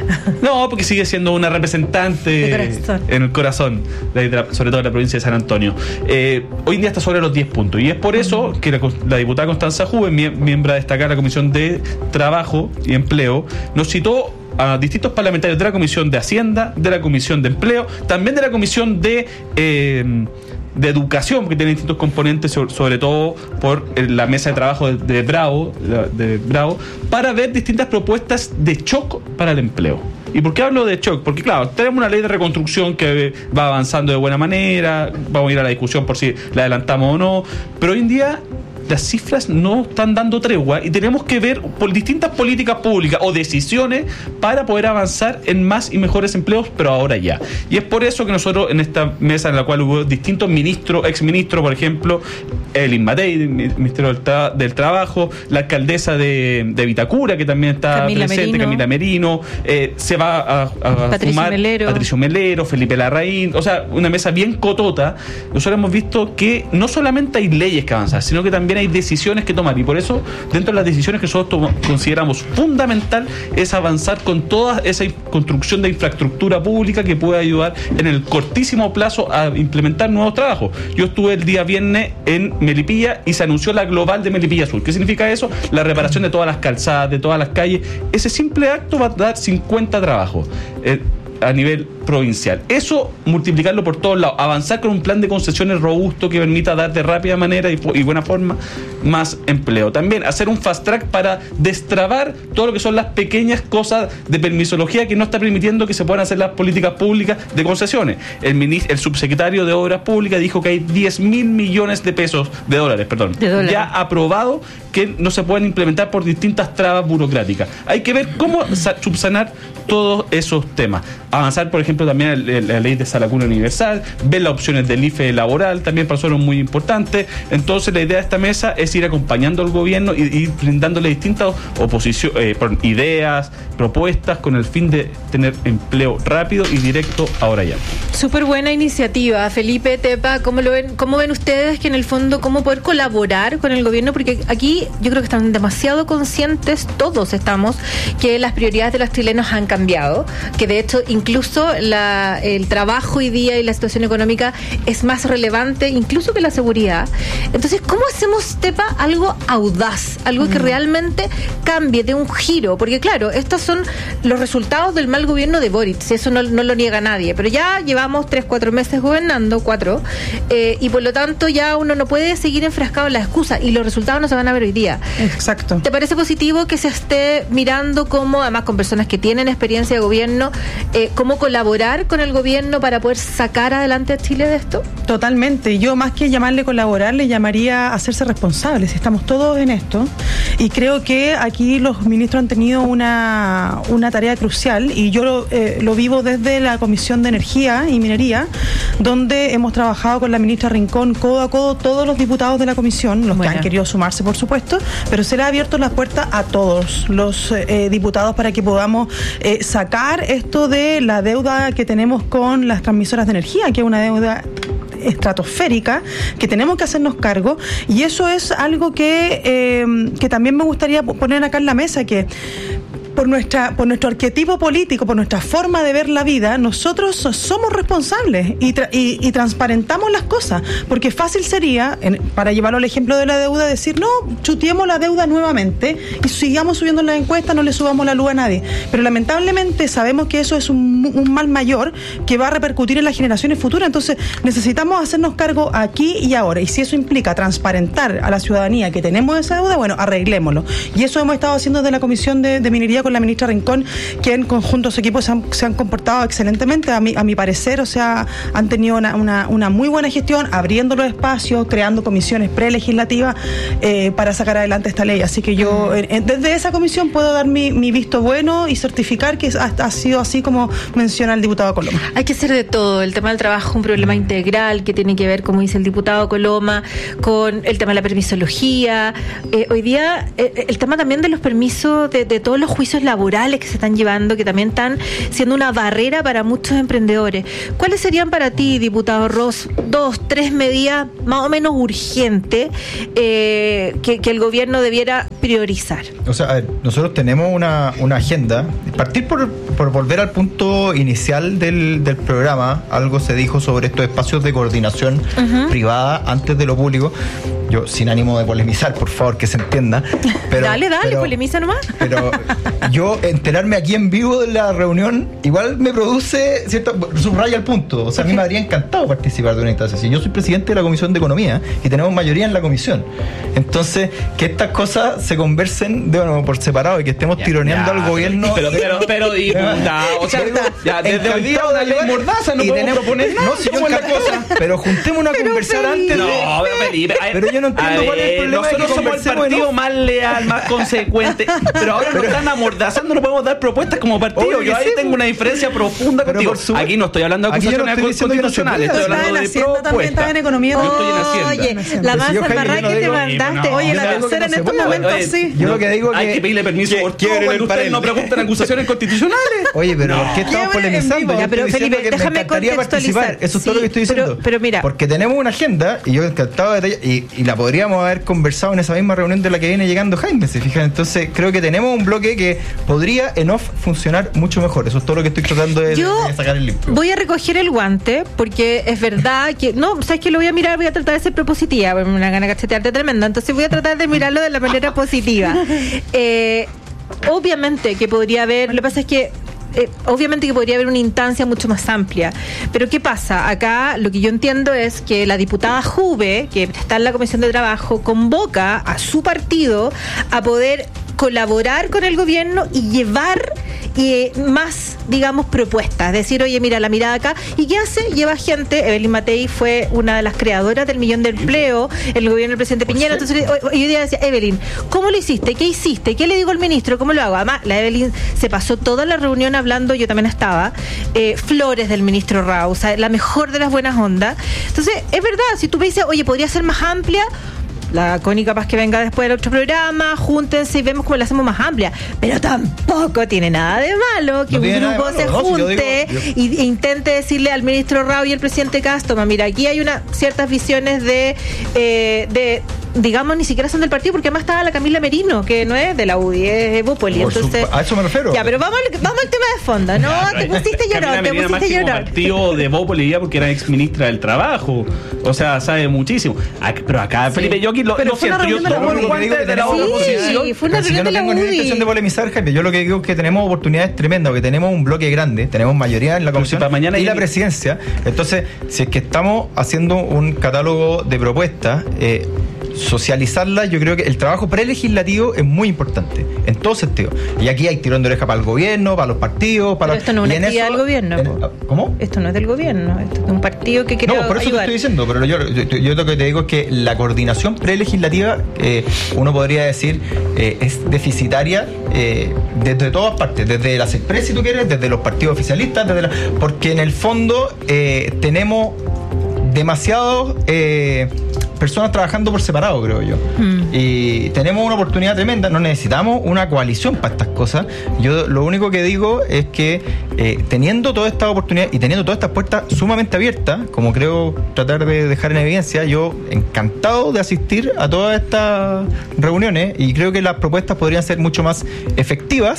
No, porque sigue siendo una representante De corazón. en el corazón, de- de la- sobre todo de la provincia de San Antonio. Eh, hoy en día está sobre los diez puntos, y es por eso que la, la diputada Constanza Juve, mie- miembro destacada de la Comisión de Trabajo y Empleo, nos citó a distintos parlamentarios de la Comisión de Hacienda, de la Comisión de Empleo, también de la Comisión de... eh, de educación, que tiene distintos componentes, sobre, sobre todo por eh, la mesa de trabajo de, de Bravo, de Bravo, para ver distintas propuestas de shock para el empleo. ¿Y por qué hablo de shock? Porque claro, tenemos una ley de reconstrucción que va avanzando de buena manera, vamos a ir a la discusión por si la adelantamos o no, pero hoy en día las cifras no están dando tregua y tenemos que ver por distintas políticas públicas o decisiones para poder avanzar en más y mejores empleos, pero ahora ya. Y es por eso que nosotros en esta mesa en la cual hubo distintos ministros, exministros, por ejemplo, el Inmatei, del Ministerio del, Tra- del Trabajo, la alcaldesa de, de Vitacura, que también está Camila presente, Merino. Camila Merino, eh, se va a, a Patricio sumar Melero. Patricio Melero, Felipe Larraín, o sea, una mesa bien cotota. Nosotros hemos visto que no solamente hay leyes que avanzar, sino que también hay decisiones que tomar, y por eso dentro de las decisiones que nosotros toma- consideramos fundamental es avanzar con toda esa in- construcción de infraestructura pública que puede ayudar en el cortísimo plazo a implementar nuevos trabajos. Yo estuve el día viernes en Melipilla y se anunció la global de Melipilla Sur. ¿Qué significa eso? La reparación de todas las calzadas, de todas las calles. Ese simple acto va a dar cincuenta trabajos eh, a nivel provincial. Eso, multiplicarlo por todos lados, avanzar con un plan de concesiones robusto que permita dar de rápida manera y, fu- y buena forma más empleo. También hacer un fast track para destrabar todo lo que son las pequeñas cosas de permisología que no está permitiendo que se puedan hacer las políticas públicas de concesiones. El, minis- el subsecretario de Obras Públicas dijo que hay diez mil millones de pesos, de dólares, perdón, De dólares. ya aprobado, que no se pueden implementar por distintas trabas burocráticas. Hay que ver cómo sa- subsanar todos esos temas. Avanzar, por ejemplo, también el- el- la ley de Salacuna Universal, ver las opciones del I F E laboral, también para nosotros muy importante. Entonces, la idea de esta mesa es ir acompañando al gobierno y ir brindándole distintas oposición, eh, perdón, ideas, propuestas, con el fin de tener empleo rápido y directo ahora ya. Súper buena iniciativa, Felipe, Tepa. ¿Cómo lo ven? ¿Cómo ven ustedes que en el fondo cómo poder colaborar con el gobierno? Porque aquí yo creo que están demasiado conscientes, todos estamos, que las prioridades de los chilenos han cambiado, que de hecho incluso la, el trabajo hoy día y la situación económica es más relevante incluso que la seguridad. Entonces, ¿cómo hacemos, Tepa, algo audaz, algo que realmente cambie, de un giro? Porque claro, estos son los resultados del mal gobierno de Boric, si eso no, no lo niega nadie, pero ya llevamos tres, cuatro meses gobernando, cuatro, eh, y por lo tanto ya uno no puede seguir enfrascado en la excusa, y los resultados no se van a ver hoy día. Exacto. ¿Te parece positivo que se esté mirando cómo, además con personas que tienen experiencia de gobierno, eh, cómo colaborar con el gobierno para poder sacar adelante a Chile de esto? Totalmente. Yo, más que llamarle colaborar, le llamaría a hacerse responsables. Estamos todos en esto, y creo que aquí los ministros han tenido una, una tarea crucial, y yo lo, eh, lo vivo desde la Comisión de Energía y Minería, donde hemos trabajado con la ministra Rincón codo a codo, todos los diputados de la comisión, los Buena. que han querido sumarse, por supuesto, pero se le ha abierto las puertas a todos los eh, diputados para que podamos eh, sacar esto de la deuda que tenemos con las transmisoras de energía, que es una deuda estratosférica, que tenemos que hacernos cargo, y eso es algo que, eh, que también me gustaría poner acá en la mesa, que por nuestra por nuestro arquetipo político, por nuestra forma de ver la vida, nosotros somos responsables y, tra- y, y transparentamos las cosas, porque fácil sería, en, para llevarlo al ejemplo de la deuda, decir, no, chuteemos la deuda nuevamente y sigamos subiendo las encuestas, no le subamos la luz a nadie. Pero lamentablemente sabemos que eso es un, un mal mayor que va a repercutir en las generaciones futuras, entonces necesitamos hacernos cargo aquí y ahora, y si eso implica transparentar a la ciudadanía que tenemos esa deuda, bueno, arreglémoslo. Y eso hemos estado haciendo desde la Comisión de, de Minería con la ministra Rincón, que en conjunto a su equipo se han, se han comportado excelentemente, a mi, a mi parecer, o sea, han tenido una, una, una muy buena gestión, abriendo los espacios, creando comisiones prelegislativas eh, para sacar adelante esta ley. Así que yo, eh, desde esa comisión, puedo dar mi, mi visto bueno y certificar que ha, ha sido así como menciona el diputado Coloma. Hay que hacer de todo. El tema del trabajo es un problema integral que tiene que ver, como dice el diputado Coloma, con el tema de la permisología. Eh, hoy día, eh, el tema también de los permisos, de, de todos los juicios laborales que se están llevando, que también están siendo una barrera para muchos emprendedores. ¿Cuáles serían para ti, diputado Ross, dos, tres medidas más o menos urgentes eh, que, que el gobierno debiera priorizar? O sea, a ver, nosotros tenemos una, una agenda. Partir por, por volver al punto inicial del, del programa, algo se dijo sobre estos espacios de coordinación uh-huh. privada antes de lo público. Yo, sin ánimo de polemizar, por favor, que se entienda. Pero, dale, dale, pero, polemiza nomás. Pero yo enterarme aquí en vivo de la reunión, igual me produce, cierto, subraya el punto. O sea, a mí me habría encantado participar de una instancia así. Yo soy presidente de la Comisión de Economía y tenemos mayoría en la comisión. Entonces, que estas cosas se conversen de, bueno, por separado y que estemos ya, tironeando ya, al gobierno. Pero, pero, pero, diputado, o sea, ya, desde hoy día una ley mordaza no podemos proponer nada. No, si yo la cosa, pero juntémonos a pero conversar Felipe. antes de... No, pero Felipe, pero yo no entiendo cuál es el problema. Nosotros de que somos el partido más leal, más consecuente, pero ahora nos están amordazando, no podemos dar propuestas como partido. Yo ahí sí, tengo una diferencia profunda contigo. Su... Aquí no estoy hablando de acusaciones no constitucionales, estoy hablando de propuestas. En economía, no, no estoy en Hacienda. Oye, la más albarrada que te mandaste. Oye, la tercera en estos momentos, sí. Yo lo que digo hay que pedirle permiso por todo cuando ustedes no preguntan acusaciones constitucionales. Oye, pero ¿por qué estamos polemizando? Ya, pero Felipe, déjame contextualizar. Eso es todo lo que estoy diciendo. Pero mira, porque tenemos una agenda y yo encantado de detallar y, y la podríamos haber conversado en esa misma reunión de la que viene llegando Jaime, se fijan. Entonces creo que tenemos un bloque que podría en off funcionar mucho mejor. Eso es todo lo que estoy tratando de, yo de sacar el limpio. Voy a recoger el guante porque es verdad que no, sabes que lo voy a mirar, voy a tratar de ser propositiva, me una gana de cachetearte tremenda, entonces voy a tratar de mirarlo de la manera positiva. Eh, obviamente que podría haber, lo que pasa es que Eh, obviamente que podría haber una instancia mucho más amplia, pero ¿qué pasa? Acá lo que yo entiendo es que la diputada Juve, que está en la Comisión de Trabajo, convoca a su partido a poder colaborar con el gobierno y llevar eh, más, digamos, propuestas. Decir, oye, mira, la mirada acá. ¿Y qué hace? Lleva gente. Evelyn Matei fue una de las creadoras del millón de empleo en el gobierno del presidente Piñera. Entonces yo día decía, Evelyn, ¿cómo lo hiciste? ¿Qué hiciste? ¿Qué le digo al ministro? ¿Cómo lo hago? Además, la Evelyn se pasó toda la reunión hablando, yo también estaba, eh, flores del ministro Rao, o sea, la mejor de las buenas ondas. Entonces, es verdad, si tú me dices, oye, podría ser más amplia, la Connie capaz que venga después del otro programa, júntense y vemos cómo la hacemos más amplia, pero tampoco tiene nada de malo que no un grupo malo, se no, junte si yo digo, yo... e intente decirle al ministro Rao y al presidente Castro, mira, aquí hay una ciertas visiones de, eh, de digamos, ni siquiera son del partido, porque además estaba la Camila Merino, que no es de la U D I, es Bópoli. Entonces, a eso me refiero. Ya, pero vamos al, vamos al tema de fondo, ¿no? Ya, te pusiste llorón, te pusiste llorón. Partido de Bópoli porque era ex ministra del Trabajo. O sea, sabe muchísimo. Pero acá, sí. Felipe, yo aquí lo, lo siento, yo tomo el guante de la oposición. Sí, fue una reunión de la U D I. Yo no tengo ni intención de polemizar, Jaime. Yo lo que digo es que tenemos oportunidades tremendas, que tenemos un bloque grande, tenemos mayoría en la comisión mañana y la presidencia. Entonces, si es que estamos haciendo un catálogo de propuestas, eh, socializarla, yo creo que el trabajo prelegislativo es muy importante en todo sentido. Y aquí hay tirón de oreja para el gobierno, para los partidos, para pero esto no es una actividad del gobierno. En, ¿Cómo? Esto no es del gobierno, esto es de un partido que quiere No, por eso ayudar. Te estoy diciendo, pero yo, yo, yo lo que te digo es que la coordinación prelegislativa, eh, uno podría decir, eh, es deficitaria eh, desde todas partes, desde las expresas, si tú quieres, desde los partidos oficialistas, desde la, porque en el fondo eh, tenemos demasiados eh, personas trabajando por separado, creo yo. Mm. Y tenemos una oportunidad tremenda, no necesitamos una coalición para estas cosas. Yo lo único que digo es que eh, teniendo toda esta oportunidad y teniendo todas estas puertas sumamente abiertas, como creo tratar de dejar en evidencia, yo encantado de asistir a todas estas reuniones y creo que las propuestas podrían ser mucho más efectivas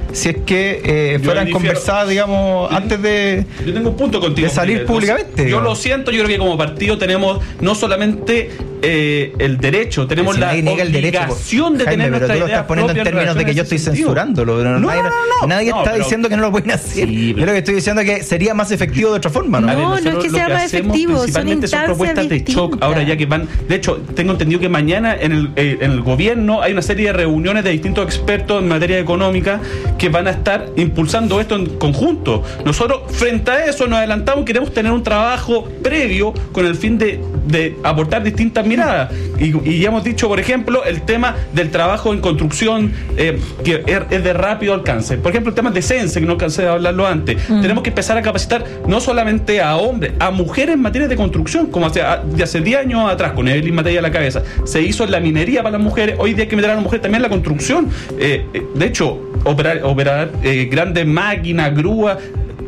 si es que eh, fueran difiero, conversadas, digamos, yo, antes de, yo tengo un punto contigo, de salir Felipe. públicamente. Yo digamos. lo siento, yo creo que como partido tenemos no solamente eh, el derecho, tenemos si la obligación el derecho, de Jaime, tener pero nuestra tú lo idea estás poniendo en términos de que yo estoy censurándolo. Pero no, nadie, no, no, no, nadie no, está pero, diciendo que no lo pueden hacer. Sí, yo lo que estoy diciendo es que sería más efectivo de otra forma, ¿no? No, ver, no es que sea lo más hacemos efectivo, son principalmente son propuestas de instancias shock. Ahora ya que van, de hecho, tengo entendido que mañana en el, eh, en el gobierno hay una serie de reuniones de distintos expertos en materia económica que van a estar impulsando esto en conjunto. Nosotros, frente a eso, nos adelantamos, queremos tener un trabajo previo con el fin de, de aportar distintas miradas. Y, y ya hemos dicho, por ejemplo, el tema del trabajo en construcción, eh, que es, es de rápido alcance. Por ejemplo, el tema de CENSE, que no alcancé a hablarlo antes. Mm. Tenemos que empezar a capacitar no solamente a hombres, a mujeres en materia de construcción, como hace, de hace diez años atrás, con Evelyn Matei a la cabeza. Se hizo en la minería para las mujeres, hoy día hay que meter a las mujeres también en la construcción. Eh, eh, de hecho, operar, operar eh, grandes máquinas, grúas,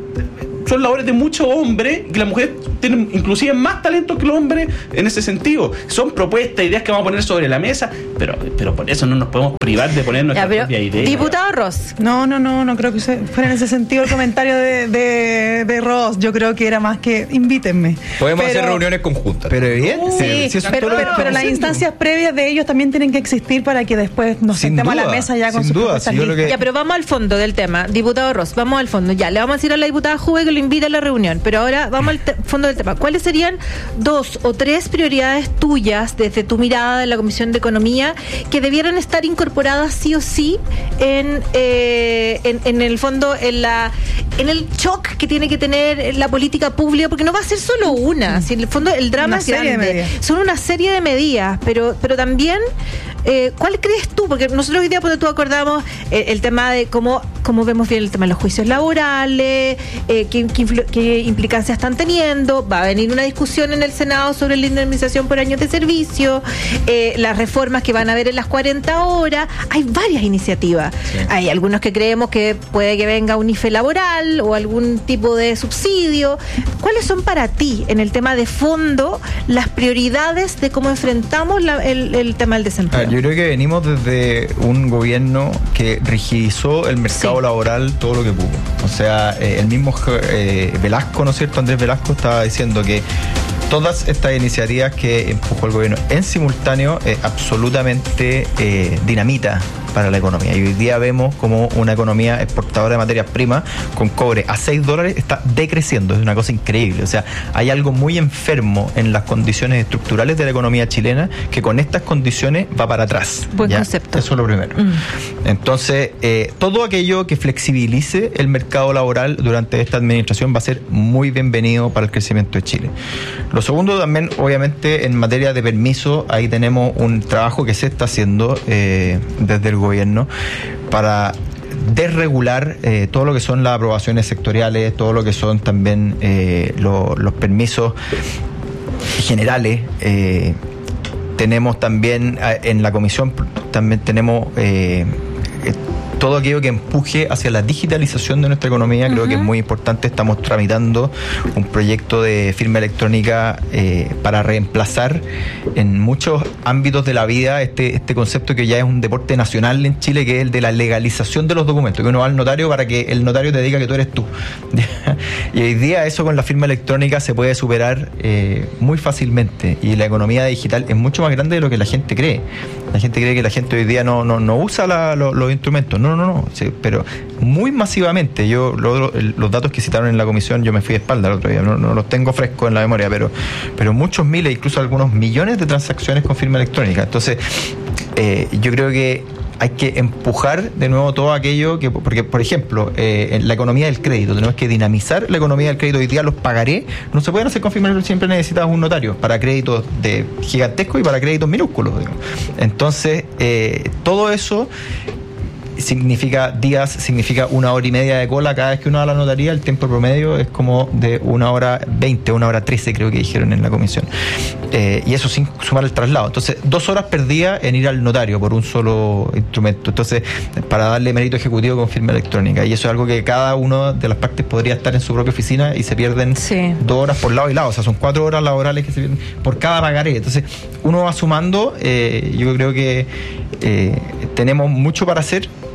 son labores de muchos hombres, que las mujeres tienen inclusive más talento que los hombres en ese sentido. Son propuestas, ideas que vamos a poner sobre la mesa, pero, pero por eso no nos podemos privar de poner nuestra propia idea. Diputado Ross. No, no, no, no creo que fuera en ese sentido el comentario de, de, de Ross. Yo creo que era más que invítenme. Podemos pero, hacer reuniones conjuntas. Pero bien, sí, sí, pero, pero, pero las instancias previas de ellos también tienen que existir para que después nos sin sentemos duda, a la mesa ya con sus duda, propuestas si listas. que... Ya, pero vamos al fondo del tema. Diputado Ross, vamos al fondo. Ya, le vamos a decir a la diputada Juve que lo invite a la reunión. Pero ahora vamos al te- fondo del tema. ¿Cuáles serían dos o tres prioridades tuyas desde tu mirada de la Comisión de Economía que debieran estar incorporadas sí o sí en, eh, en, en el fondo, en la en el shock que tiene que tener la política pública? Porque no va a ser solo una. Si en el fondo el drama Una es serie de grande. medidas. Son una serie de medidas, pero, pero también... Eh, ¿cuál crees tú? Porque nosotros hoy día, cuando tú acordamos eh, el tema de cómo, cómo vemos bien el tema de los juicios laborales, eh, qué, qué, influ- qué implicancias están teniendo, va a venir una discusión en el Senado sobre la indemnización por años de servicio, eh, las reformas que van a haber en las cuarenta horas, hay varias iniciativas. Sí. Hay algunos que creemos que puede que venga un I F E laboral o algún tipo de subsidio. ¿Cuáles son para ti, en el tema de fondo, las prioridades de cómo enfrentamos la, el, el tema del desempleo? Yo creo que venimos desde un gobierno que rigidizó el mercado sí. laboral todo lo que pudo. O sea, eh, el mismo eh, Velasco, ¿no es cierto? Andrés Velasco estaba diciendo que todas estas iniciativas que empujó el gobierno en simultáneo eh, absolutamente eh, dinamita para la economía. Y hoy día vemos como una economía exportadora de materias primas con cobre a seis dólares está decreciendo. Es una cosa increíble. O sea, hay algo muy enfermo en las condiciones estructurales de la economía chilena que con estas condiciones va para atrás. Buen ¿ya? concepto. Eso es lo primero. Mm. Entonces, eh, todo aquello que flexibilice el mercado laboral durante esta administración va a ser muy bienvenido para el crecimiento de Chile. Lo segundo también, obviamente, en materia de permiso, ahí tenemos un trabajo que se está haciendo eh, desde el gobierno para desregular eh, todo lo que son las aprobaciones sectoriales, todo lo que son también eh, lo, los permisos generales. Eh, tenemos también en la comisión, también tenemos eh, todo aquello que empuje hacia la digitalización de nuestra economía. Creo uh-huh. que es muy importante. Estamos tramitando un proyecto de firma electrónica eh, para reemplazar en muchos ámbitos de la vida este, este concepto que ya es un deporte nacional en Chile, que es el de la legalización de los documentos, que uno va al notario para que el notario te diga que tú eres tú. Y hoy día eso con la firma electrónica se puede superar eh, muy fácilmente, y la economía digital es mucho más grande de lo que la gente cree. La gente cree que la gente hoy día no, no, no usa la, lo, los instrumentos. No, no, no. Sí, pero muy masivamente. Yo lo, los datos que citaron en la comisión, yo me fui de espalda el otro día. No, no los tengo frescos en la memoria, pero, pero muchos miles, incluso algunos millones de transacciones con firma electrónica. Entonces, eh, yo creo que hay que empujar de nuevo todo aquello que, porque, por ejemplo, eh, en la economía del crédito, tenemos que dinamizar la economía del crédito. Hoy día los pagaré no se pueden hacer con firma, siempre necesitas un notario para créditos de gigantescos y para créditos minúsculos, digamos. Entonces, eh, todo eso significa días, significa una hora y media de cola cada vez que uno va a la notaría. El tiempo promedio es como de una hora veinte, una hora trece, creo que dijeron en la comisión. Eh, y eso sin sumar el traslado. Entonces, dos horas perdidas en ir al notario por un solo instrumento. Entonces, para darle mérito ejecutivo con firma electrónica. Y eso es algo que cada una de las partes podría estar en su propia oficina y se pierden sí. dos horas por lado y lado. O sea, son cuatro horas laborales que se pierden por cada pagaré. Entonces, uno va sumando. Eh, yo creo que eh, tenemos mucho para hacer.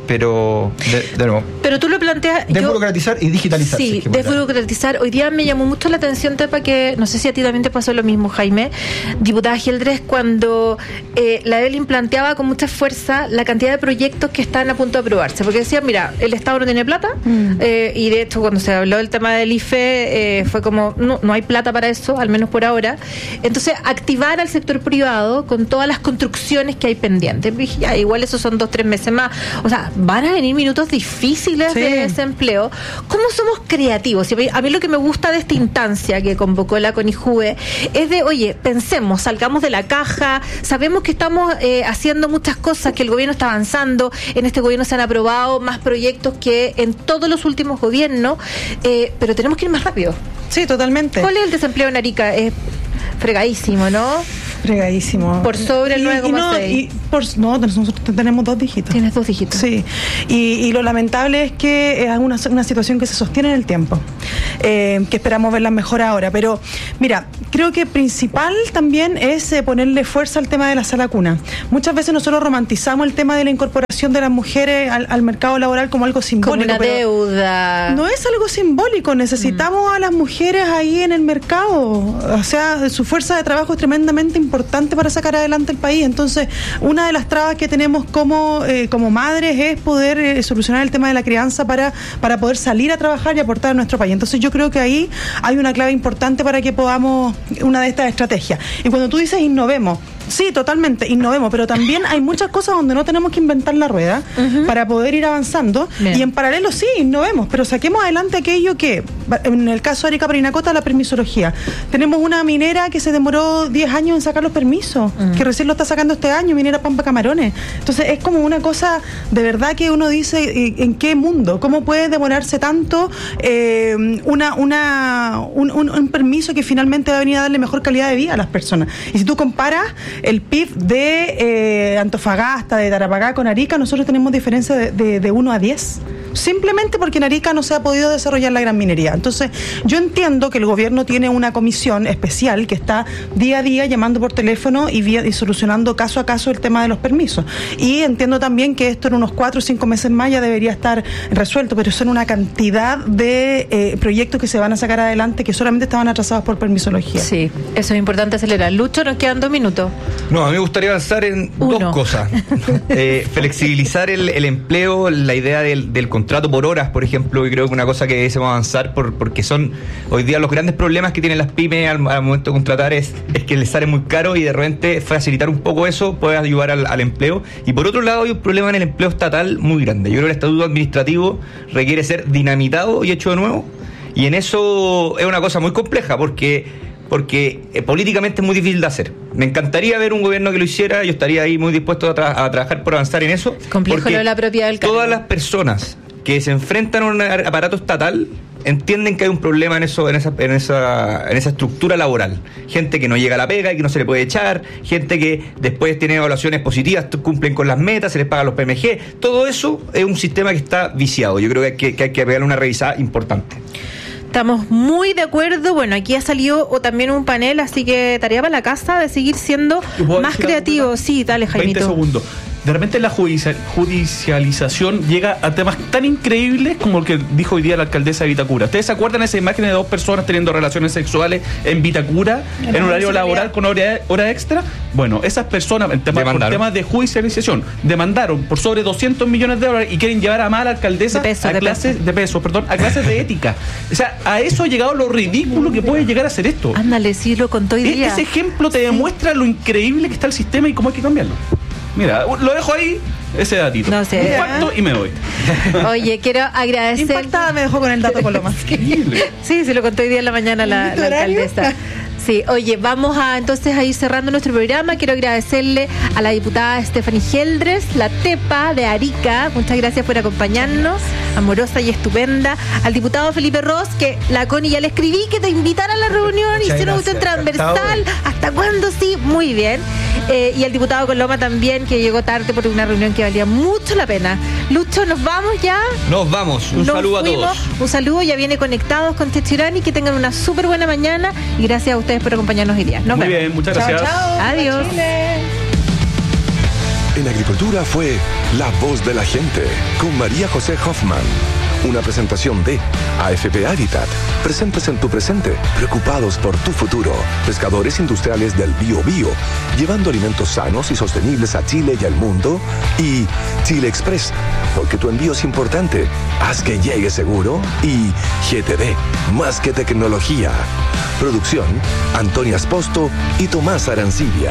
pero de, de nuevo. Pero tú lo planteas... Desburocratizar yo, y digitalizar. Sí, si desburocratizar. Hoy día me llamó mucho la atención, Tepa, que no sé si a ti también te pasó lo mismo, Jaime, diputada Geldres, cuando eh, la Evelyn planteaba con mucha fuerza la cantidad de proyectos que están a punto de aprobarse, porque decía, mira, el Estado no tiene plata, mm. eh, y de hecho cuando se habló del tema del I F E eh, fue como, no, no hay plata para eso, al menos por ahora. Entonces, activar al sector privado con todas las construcciones que hay pendientes. Ya, igual esos son dos, tres meses más. O sea, van a venir minutos difíciles sí. de desempleo. ¿Cómo somos creativos? A mí lo que me gusta de esta instancia que convocó la CONIJUVE es de, oye, pensemos, salgamos de la caja, sabemos que estamos eh, haciendo muchas cosas, que el gobierno está avanzando, en este gobierno se han aprobado más proyectos que en todos los últimos gobiernos, eh, pero tenemos que ir más rápido. Sí, totalmente. ¿Cuál es el desempleo en Arica? Es fregadísimo, ¿no? Fregadísimo. Por sobre el nueve coma seis. No, nosotros tenemos dos dígitos. Tienes dos dígitos. Sí. Y, y lo lamentable es que es una, una situación que se sostiene en el tiempo, eh, que esperamos verla mejor ahora. Pero, mira, creo que principal también es eh, ponerle fuerza al tema de la sala cuna. Muchas veces nosotros romantizamos el tema de la incorporación de las mujeres al, al mercado laboral como algo simbólico. Como una deuda. No es algo simbólico. Necesitamos mm. a las mujeres ahí en el mercado. O sea, su fuerza de trabajo es tremendamente importante para sacar adelante el país. Entonces, una de las trabas que tenemos como, eh, como madres es poder eh, solucionar el tema de la crianza para, para poder salir a trabajar y aportar a nuestro país. Entonces, yo creo que ahí hay una clave importante para que podamos una de estas estrategias. Y cuando tú dices innovemos, sí, totalmente, innovemos, pero también hay muchas cosas donde no tenemos que inventar la rueda uh-huh. para poder ir avanzando. Bien. Y en paralelo sí, innovemos, pero saquemos adelante aquello que, en el caso de Arica Parinacota, la permisología. Tenemos una minera que se demoró diez años en sacar los permisos, uh-huh. que recién lo está sacando este año, minera Pampa Camarones. Entonces es como una cosa de verdad que uno dice, ¿en qué mundo? ¿Cómo puede demorarse tanto eh, una, una, un, un, un permiso que finalmente va a venir a darle mejor calidad de vida a las personas? Y si tú comparas el P I B de eh, Antofagasta, de Tarapacá con Arica, nosotros tenemos diferencia de, de, de uno a diez. Simplemente porque en Arica no se ha podido desarrollar la gran minería. Entonces, yo entiendo que el gobierno tiene una comisión especial que está día a día llamando por teléfono y, vía, y solucionando caso a caso el tema de los permisos. Y entiendo también que esto en unos cuatro o cinco meses más ya debería estar resuelto, pero son una cantidad de eh, proyectos que se van a sacar adelante que solamente estaban atrasados por permisología. Sí, eso es importante acelerar. Lucho, nos quedan dos minutos. No, a mí me gustaría avanzar en Uno. dos cosas. Eh, flexibilizar el, el empleo, la idea del, del contrato por horas, por ejemplo, y creo que una cosa que debemos avanzar por, porque son hoy día los grandes problemas que tienen las pymes al, al momento de contratar es, es que les sale muy caro y de repente facilitar un poco eso puede ayudar al, al empleo. Y por otro lado hay un problema en el empleo estatal muy grande. Yo creo que el estatuto administrativo requiere ser dinamitado y hecho de nuevo, y en eso es una cosa muy compleja porque porque eh, políticamente es muy difícil de hacer. Me encantaría ver un gobierno que lo hiciera, yo estaría ahí muy dispuesto a, tra- a trabajar por avanzar en eso. Complejo lo de la propiedad del cargo. Todas las personas que se enfrentan a un aparato estatal entienden que hay un problema en eso, en esa, en esa, en esa estructura laboral. Gente que no llega a la pega y que no se le puede echar, gente que después tiene evaluaciones positivas, cumplen con las metas, se les pagan los P M G. Todo eso es un sistema que está viciado. Yo creo que hay que, que, hay que pegarle una revisada importante. Estamos muy de acuerdo. Bueno, aquí ha salido o también un panel, así que tarea para la casa de seguir siendo más creativos. Sí, dale, Jaimito. veinte segundos. De repente la judicial, judicialización llega a temas tan increíbles como el que dijo hoy día la alcaldesa de Vitacura. ¿Ustedes se acuerdan de esa imagen de dos personas teniendo relaciones sexuales en Vitacura, en, en horario laboral con hora, hora extra? Bueno, esas personas, en tema, por temas de judicialización, demandaron por sobre doscientos millones de dólares y quieren llevar a mala alcaldesa de peso, a de clases peso. de peso, perdón, a clases de ética. O sea, a eso ha llegado lo ridículo que puede llegar a ser esto. Ándale, sí, lo contó hoy día. E- ese ejemplo te demuestra lo increíble que está el sistema y cómo hay que cambiarlo. Mira, lo dejo ahí, ese datito. No sé. Un facto y me voy. Oye, quiero agradecer. Impactada me dejó con el dato Coloma. Sí, se lo contó hoy día en la mañana la, la alcaldesa. Sí, oye, vamos a entonces a ir cerrando nuestro programa. Quiero agradecerle a la diputada Stephanie Geldres, la Tepa de Arica. Muchas gracias por acompañarnos, amorosa y estupenda. Al diputado Felipe Ros, que la Connie ya le escribí que te invitara a la reunión. Hicieron usted transversal. ¿Hasta cuándo? Sí, muy bien. Eh, y al diputado Coloma también, que llegó tarde por una reunión que valía mucho la pena. Lucho, ¿nos vamos ya? Nos vamos. Un Nos saludo fuimos. a todos. Un saludo, ya viene Conectados con Techirani. Que tengan una súper buena mañana y gracias a ustedes por acompañarnos hoy día. Nos Muy vemos. bien, muchas gracias. Chao, chao. Adiós. Chile. En Agricultura fue La Voz de la Gente con María José Hoffman. Una presentación de A F P Habitat. Presentes en tu presente, preocupados por tu futuro. Pescadores industriales del Bío Bío, llevando alimentos sanos y sostenibles a Chile y al mundo. Y Chile Express, porque tu envío es importante. Haz que llegue seguro. Y G T D, más que tecnología. Producción, Antonia Esposto y Tomás Arancibia.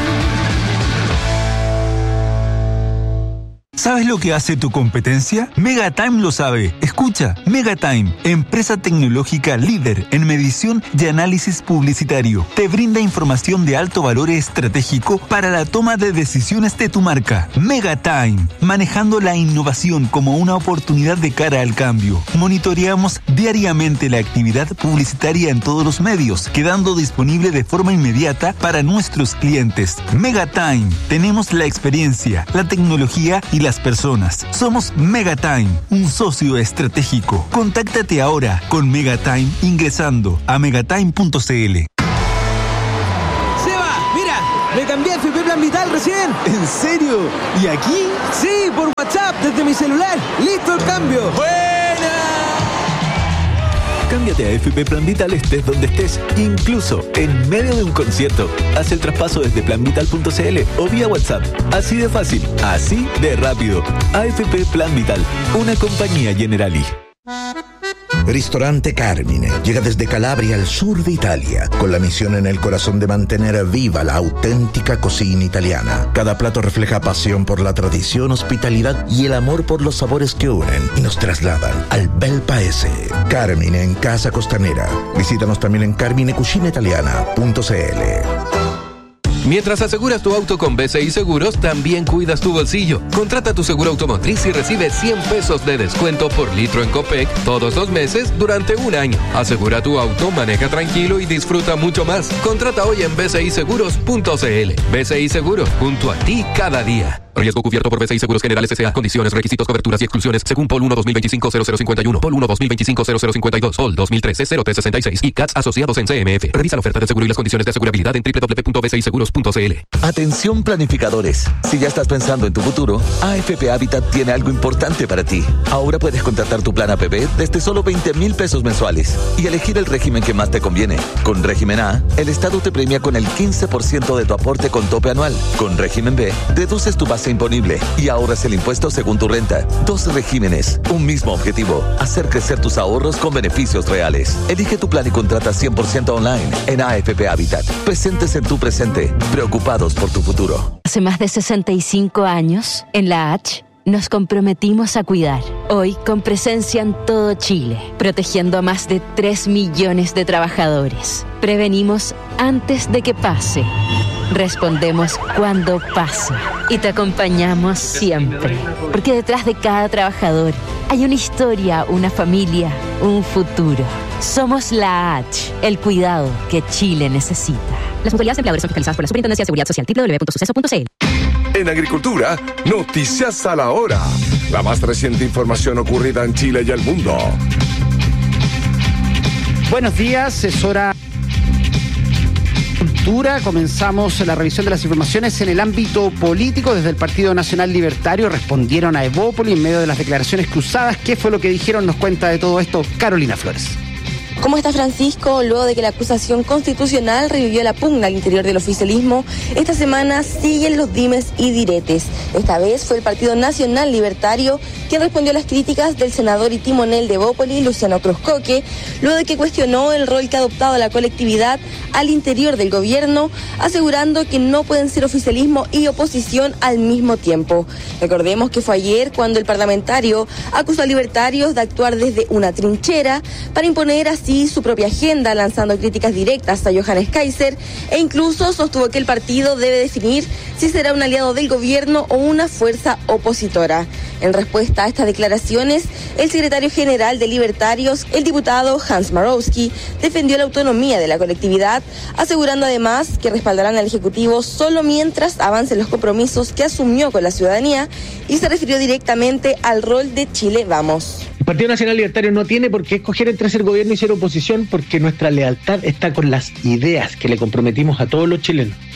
¿Sabes lo que hace tu competencia? Megatime lo sabe. Escucha, Megatime, empresa tecnológica líder en medición y análisis publicitario. Te brinda información de alto valor estratégico para la toma de decisiones de tu marca. Megatime, manejando la innovación como una oportunidad de cara al cambio. Monitoreamos diariamente la actividad publicitaria en todos los medios, quedando disponible de forma inmediata para nuestros clientes. Megatime, tenemos la experiencia, la tecnología y las personas. Somos Megatime, un socio estratégico. Contáctate ahora con Megatime ingresando a megatime punto c l. Seba, mira, me cambié a F P Plan Vital recién. ¿En serio? ¿Y aquí? Sí, por WhatsApp, desde mi celular. ¡Listo el cambio! ¡Buena! Cámbiate a F P Plan Vital estés donde estés, incluso en medio de un concierto. Haz el traspaso desde plan vital punto c l o vía WhatsApp. Así de fácil, así de rápido. A F P Plan Vital, una compañía Generali. Ristorante Carmine llega desde Calabria al sur de Italia, con la misión en el corazón de mantener viva la auténtica cocina italiana. Cada plato refleja pasión por la tradición, hospitalidad y el amor por los sabores que unen y nos trasladan al bel paese. Carmine en Casa Costanera. Visítanos también en carmine cucina italiana punto c l. Mientras aseguras tu auto con B C I Seguros, también cuidas tu bolsillo. Contrata tu seguro automotriz y recibe cien pesos de descuento por litro en Copec todos los meses durante un año. Asegura tu auto, maneja tranquilo y disfruta mucho más. Contrata hoy en b c i seguros punto c l. B C I Seguros, junto a ti cada día. Riesgo cubierto por B C I Seguros Generales S A. Condiciones, requisitos, coberturas y exclusiones según P O L uno dos mil veinticinco cero cero cincuenta y uno, P O L uno dos mil veinticinco cero cero cincuenta y dos, P O L dos mil trece cero tres sesenta y seis y C A T S asociados en C M F. Revisa la oferta de seguro y las condiciones de asegurabilidad en doble u doble u doble u punto b c i seguros punto c l. Atención planificadores. Si ya estás pensando en tu futuro, A F P Habitat tiene algo importante para ti. Ahora puedes contratar tu plan A P P desde solo veinte mil pesos mensuales y elegir el régimen que más te conviene. Con régimen A, el Estado te premia con el quince por ciento de tu aporte con tope anual. Con régimen B, deduces tu base imponible y ahorras el impuesto según tu renta. Dos regímenes, un mismo objetivo: hacer crecer tus ahorros con beneficios reales. Elige tu plan y contrata cien por ciento online en A F P Habitat. Presentes en tu presente, preocupados por tu futuro. Hace más de sesenta y cinco años, en la H, nos comprometimos a cuidar. Hoy, con presencia en todo Chile, protegiendo a más de tres millones de trabajadores. Prevenimos antes de que pase. Respondemos cuando pase y te acompañamos siempre, porque detrás de cada trabajador hay una historia, una familia, un futuro. Somos la H, el cuidado que Chile necesita. Las mutualidades de empleadores son fiscalizadas por la Superintendencia de Seguridad Social. doble u doble u doble u punto suceso punto c l. En Agricultura, noticias a la hora. La más reciente información ocurrida en Chile y el mundo. Buenos días, es hora. Comenzamos la revisión de las informaciones en el ámbito político. Desde el Partido Nacional Libertario respondieron a Evópoli en medio de las declaraciones cruzadas. ¿Qué fue lo que dijeron? Nos cuenta de todo esto Carolina Flores. ¿Cómo está Francisco? Luego de que la acusación constitucional revivió la pugna al interior del oficialismo, esta semana siguen los dimes y diretes. Esta vez fue el Partido Nacional Libertario quien respondió a las críticas del senador y timonel de Evópoli, Luciano Cruzcoque, luego de que cuestionó el rol que ha adoptado la colectividad al interior del gobierno, asegurando que no pueden ser oficialismo y oposición al mismo tiempo. Recordemos que fue ayer cuando el parlamentario acusó a libertarios de actuar desde una trinchera para imponer así su propia agenda, lanzando críticas directas a Johannes Kaiser, e incluso sostuvo que el partido debe definir si será un aliado del gobierno o una fuerza opositora. En respuesta a estas declaraciones, el secretario general de Libertarios, el diputado Hans Marowski, defendió la autonomía de la colectividad, asegurando además que respaldarán al Ejecutivo solo mientras avancen los compromisos que asumió con la ciudadanía, y se refirió directamente al rol de Chile Vamos. El Partido Nacional Libertario no tiene por qué escoger entre ser gobierno y ser oposición, porque nuestra lealtad está con las ideas que le comprometimos a todos los chilenos.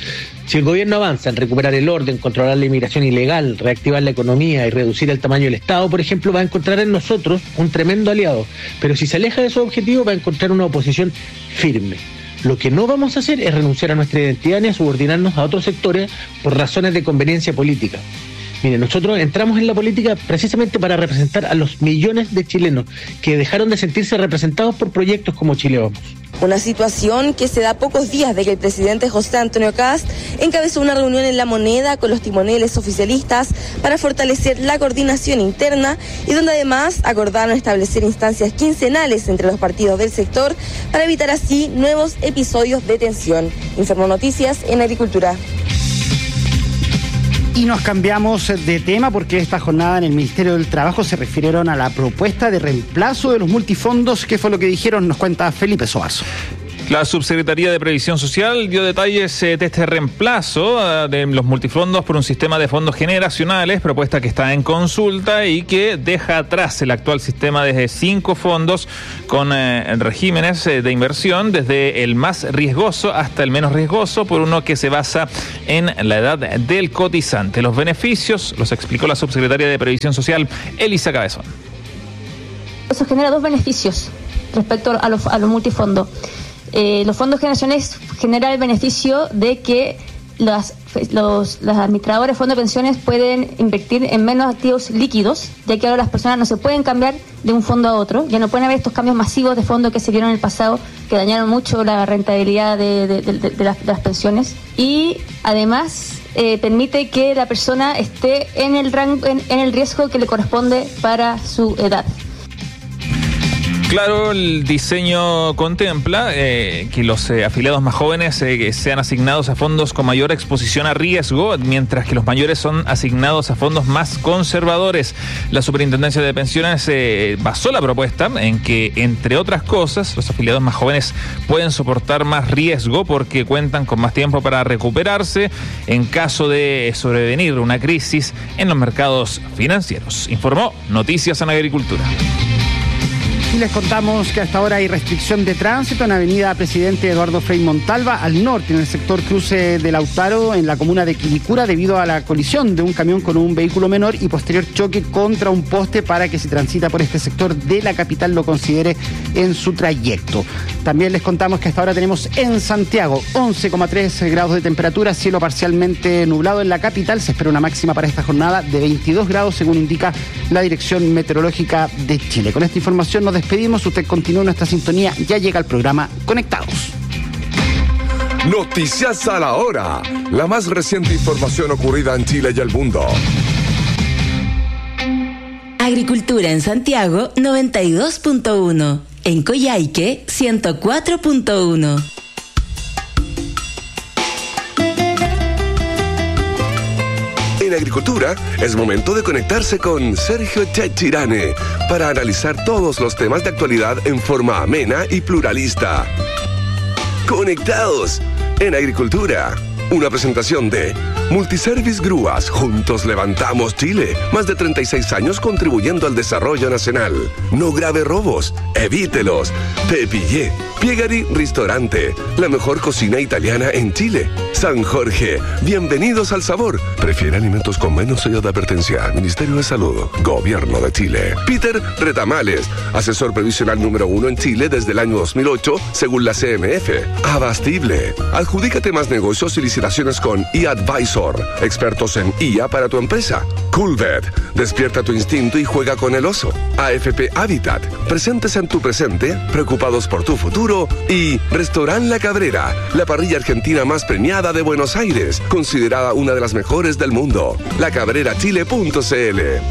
Si el gobierno avanza en recuperar el orden, controlar la inmigración ilegal, reactivar la economía y reducir el tamaño del Estado, por ejemplo, va a encontrar en nosotros un tremendo aliado. Pero si se aleja de esos objetivos, va a encontrar una oposición firme. Lo que no vamos a hacer es renunciar a nuestra identidad ni a subordinarnos a otros sectores por razones de conveniencia política. Mire, nosotros entramos en la política precisamente para representar a los millones de chilenos que dejaron de sentirse representados por proyectos como Chile Vamos. Una situación que se da a pocos días de que el presidente José Antonio Kast encabezó una reunión en La Moneda con los timoneles oficialistas para fortalecer la coordinación interna y donde además acordaron establecer instancias quincenales entre los partidos del sector para evitar así nuevos episodios de tensión. Informó Noticias en Agricultura. Y nos cambiamos de tema porque esta jornada en el Ministerio del Trabajo se refirieron a la propuesta de reemplazo de los multifondos. ¿Qué fue lo que dijeron? Nos cuenta Felipe Soazo. La Subsecretaría de Previsión Social dio detalles de este reemplazo de los multifondos por un sistema de fondos generacionales, propuesta que está en consulta y que deja atrás el actual sistema de cinco fondos con eh, regímenes de inversión, desde el más riesgoso hasta el menos riesgoso, por uno que se basa en la edad del cotizante. Los beneficios los explicó la Subsecretaria de Previsión Social, Elisa Cabezón. Eso genera dos beneficios respecto a los, a los multifondos. Eh, los fondos generacionales generan el beneficio de que las, los, los administradores de fondos de pensiones pueden invertir en menos activos líquidos, ya que ahora las personas no se pueden cambiar de un fondo a otro, ya no pueden haber estos cambios masivos de fondos que se dieron en el pasado, que dañaron mucho la rentabilidad de, de, de, de, de, las, de las pensiones. Y además eh, permite que la persona esté en el rango, en, en el riesgo que le corresponde para su edad. Claro, el diseño contempla eh, que los eh, afiliados más jóvenes eh, sean asignados a fondos con mayor exposición a riesgo, mientras que los mayores son asignados a fondos más conservadores. La Superintendencia de Pensiones eh, basó la propuesta en que, entre otras cosas, los afiliados más jóvenes pueden soportar más riesgo porque cuentan con más tiempo para recuperarse en caso de sobrevenir una crisis en los mercados financieros. Informó Noticias en Agricultura. Y les contamos que hasta ahora hay restricción de tránsito en Avenida Presidente Eduardo Frei Montalva, al norte, en el sector cruce de Lautaro, en la comuna de Quilicura, debido a la colisión de un camión con un vehículo menor y posterior choque contra un poste, para que si transita por este sector de la capital lo considere en su trayecto. También les contamos que hasta ahora tenemos en Santiago once coma tres grados de temperatura, cielo parcialmente nublado en la capital. Se espera una máxima para esta jornada de veintidós grados, según indica la Dirección Meteorológica de Chile. Con esta información nos despedimos. Usted continúa en nuestra sintonía. Ya llega el programa Conectados. Noticias a la hora. La más reciente información ocurrida en Chile y el mundo. Agricultura en Santiago noventa y dos punto uno. En Coyhaique ciento cuatro punto uno. En Agricultura es momento de conectarse con Sergio Chechirane para analizar todos los temas de actualidad en forma amena y pluralista. Conectados en Agricultura. Una presentación de Multiservice Grúas. Juntos levantamos Chile. Más de treinta y seis años contribuyendo al desarrollo nacional. No grave robos. Evítelos. Te pillé. Piegari Ristorante. La mejor cocina italiana en Chile. San Jorge. Bienvenidos al sabor. Prefiere alimentos con menos sello de advertencia. Ministerio de Salud. Gobierno de Chile. Peter Retamales. Asesor previsional número uno en Chile desde el año dos mil ocho, según la C M F. Abastible. Adjudícate más negocios y licitaciones con eAdvisor. Expertos en I A para tu empresa. Coolbet. Despierta tu instinto y juega con el oso. A F P Habitat. Presentes en tu presente, preocupados por tu futuro. Y Restaurant La Cabrera, la parrilla argentina más premiada de Buenos Aires, considerada una de las mejores del mundo. la cabrera chile punto c l.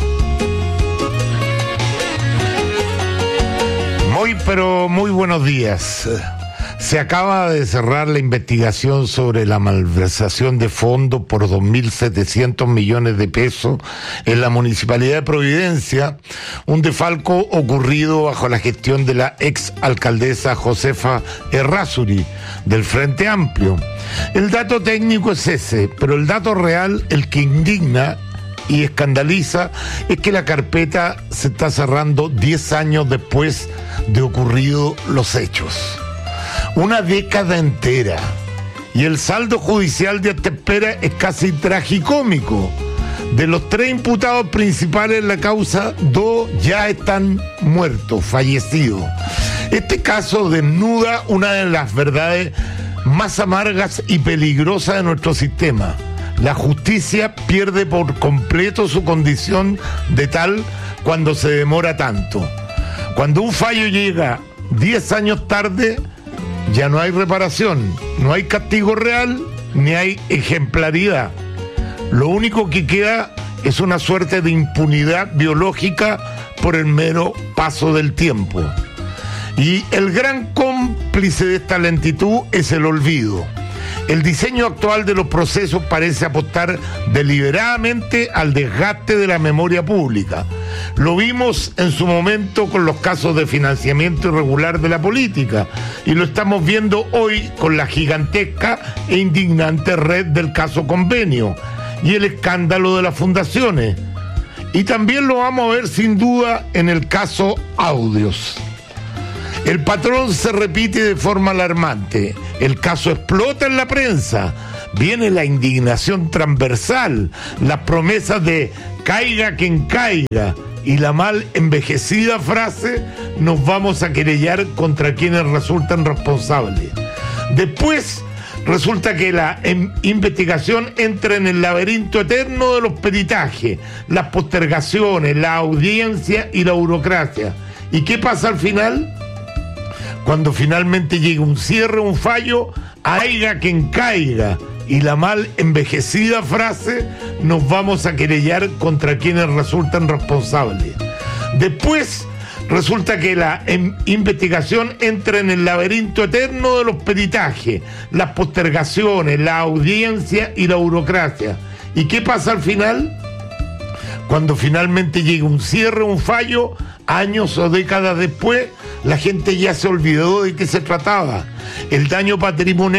Muy, pero muy buenos días. Se acaba de cerrar la investigación sobre la malversación de fondos por dos mil setecientos millones de pesos en la Municipalidad de Providencia, un defalco ocurrido bajo la gestión de la ex alcaldesa Josefa Errázuri, del Frente Amplio. El dato técnico es ese, pero el dato real, el que indigna y escandaliza, es que la carpeta se está cerrando diez años después de ocurridos los hechos. Una década entera Y el saldo judicial de esta espera es casi tragicómico. De los tres imputados principales en la causa, dos ya están muertos, fallecidos. Este caso desnuda una de las verdades más amargas y peligrosas de nuestro sistema. La justicia pierde por completo su condición de tal cuando se demora tanto. Cuando un fallo llega diez años tarde, ya no hay reparación, no hay castigo real, ni hay ejemplaridad. Lo único que queda es una suerte de impunidad biológica por el mero paso del tiempo. Y el gran cómplice de esta lentitud es el olvido. El diseño actual de los procesos parece apostar deliberadamente al desgaste de la memoria pública. Lo vimos en su momento con los casos de financiamiento irregular de la política y lo estamos viendo hoy con la gigantesca e indignante red del caso Convenio y el escándalo de las fundaciones. Y también lo vamos a ver sin duda en el caso Audios. El patrón se repite de forma alarmante. El caso explota en la prensa. Viene la indignación transversal, las promesas de caiga quien caiga y la mal envejecida frase nos vamos a querellar contra quienes resultan responsables. Después resulta que la em- investigación entra en el laberinto eterno de los peritajes, las postergaciones, la audiencia y la burocracia. ¿Y qué pasa al final? Cuando finalmente llega un cierre, un fallo, caiga quien caiga y la mal envejecida frase nos vamos a querellar contra quienes resultan responsables. Después resulta que la em- investigación entra en el laberinto eterno de los peritajes, las postergaciones, la audiencia y la burocracia. ¿Y qué pasa al final? Cuando finalmente llega un cierre, un fallo, años o décadas después, la gente ya se olvidó de qué se trataba. El daño patrimonial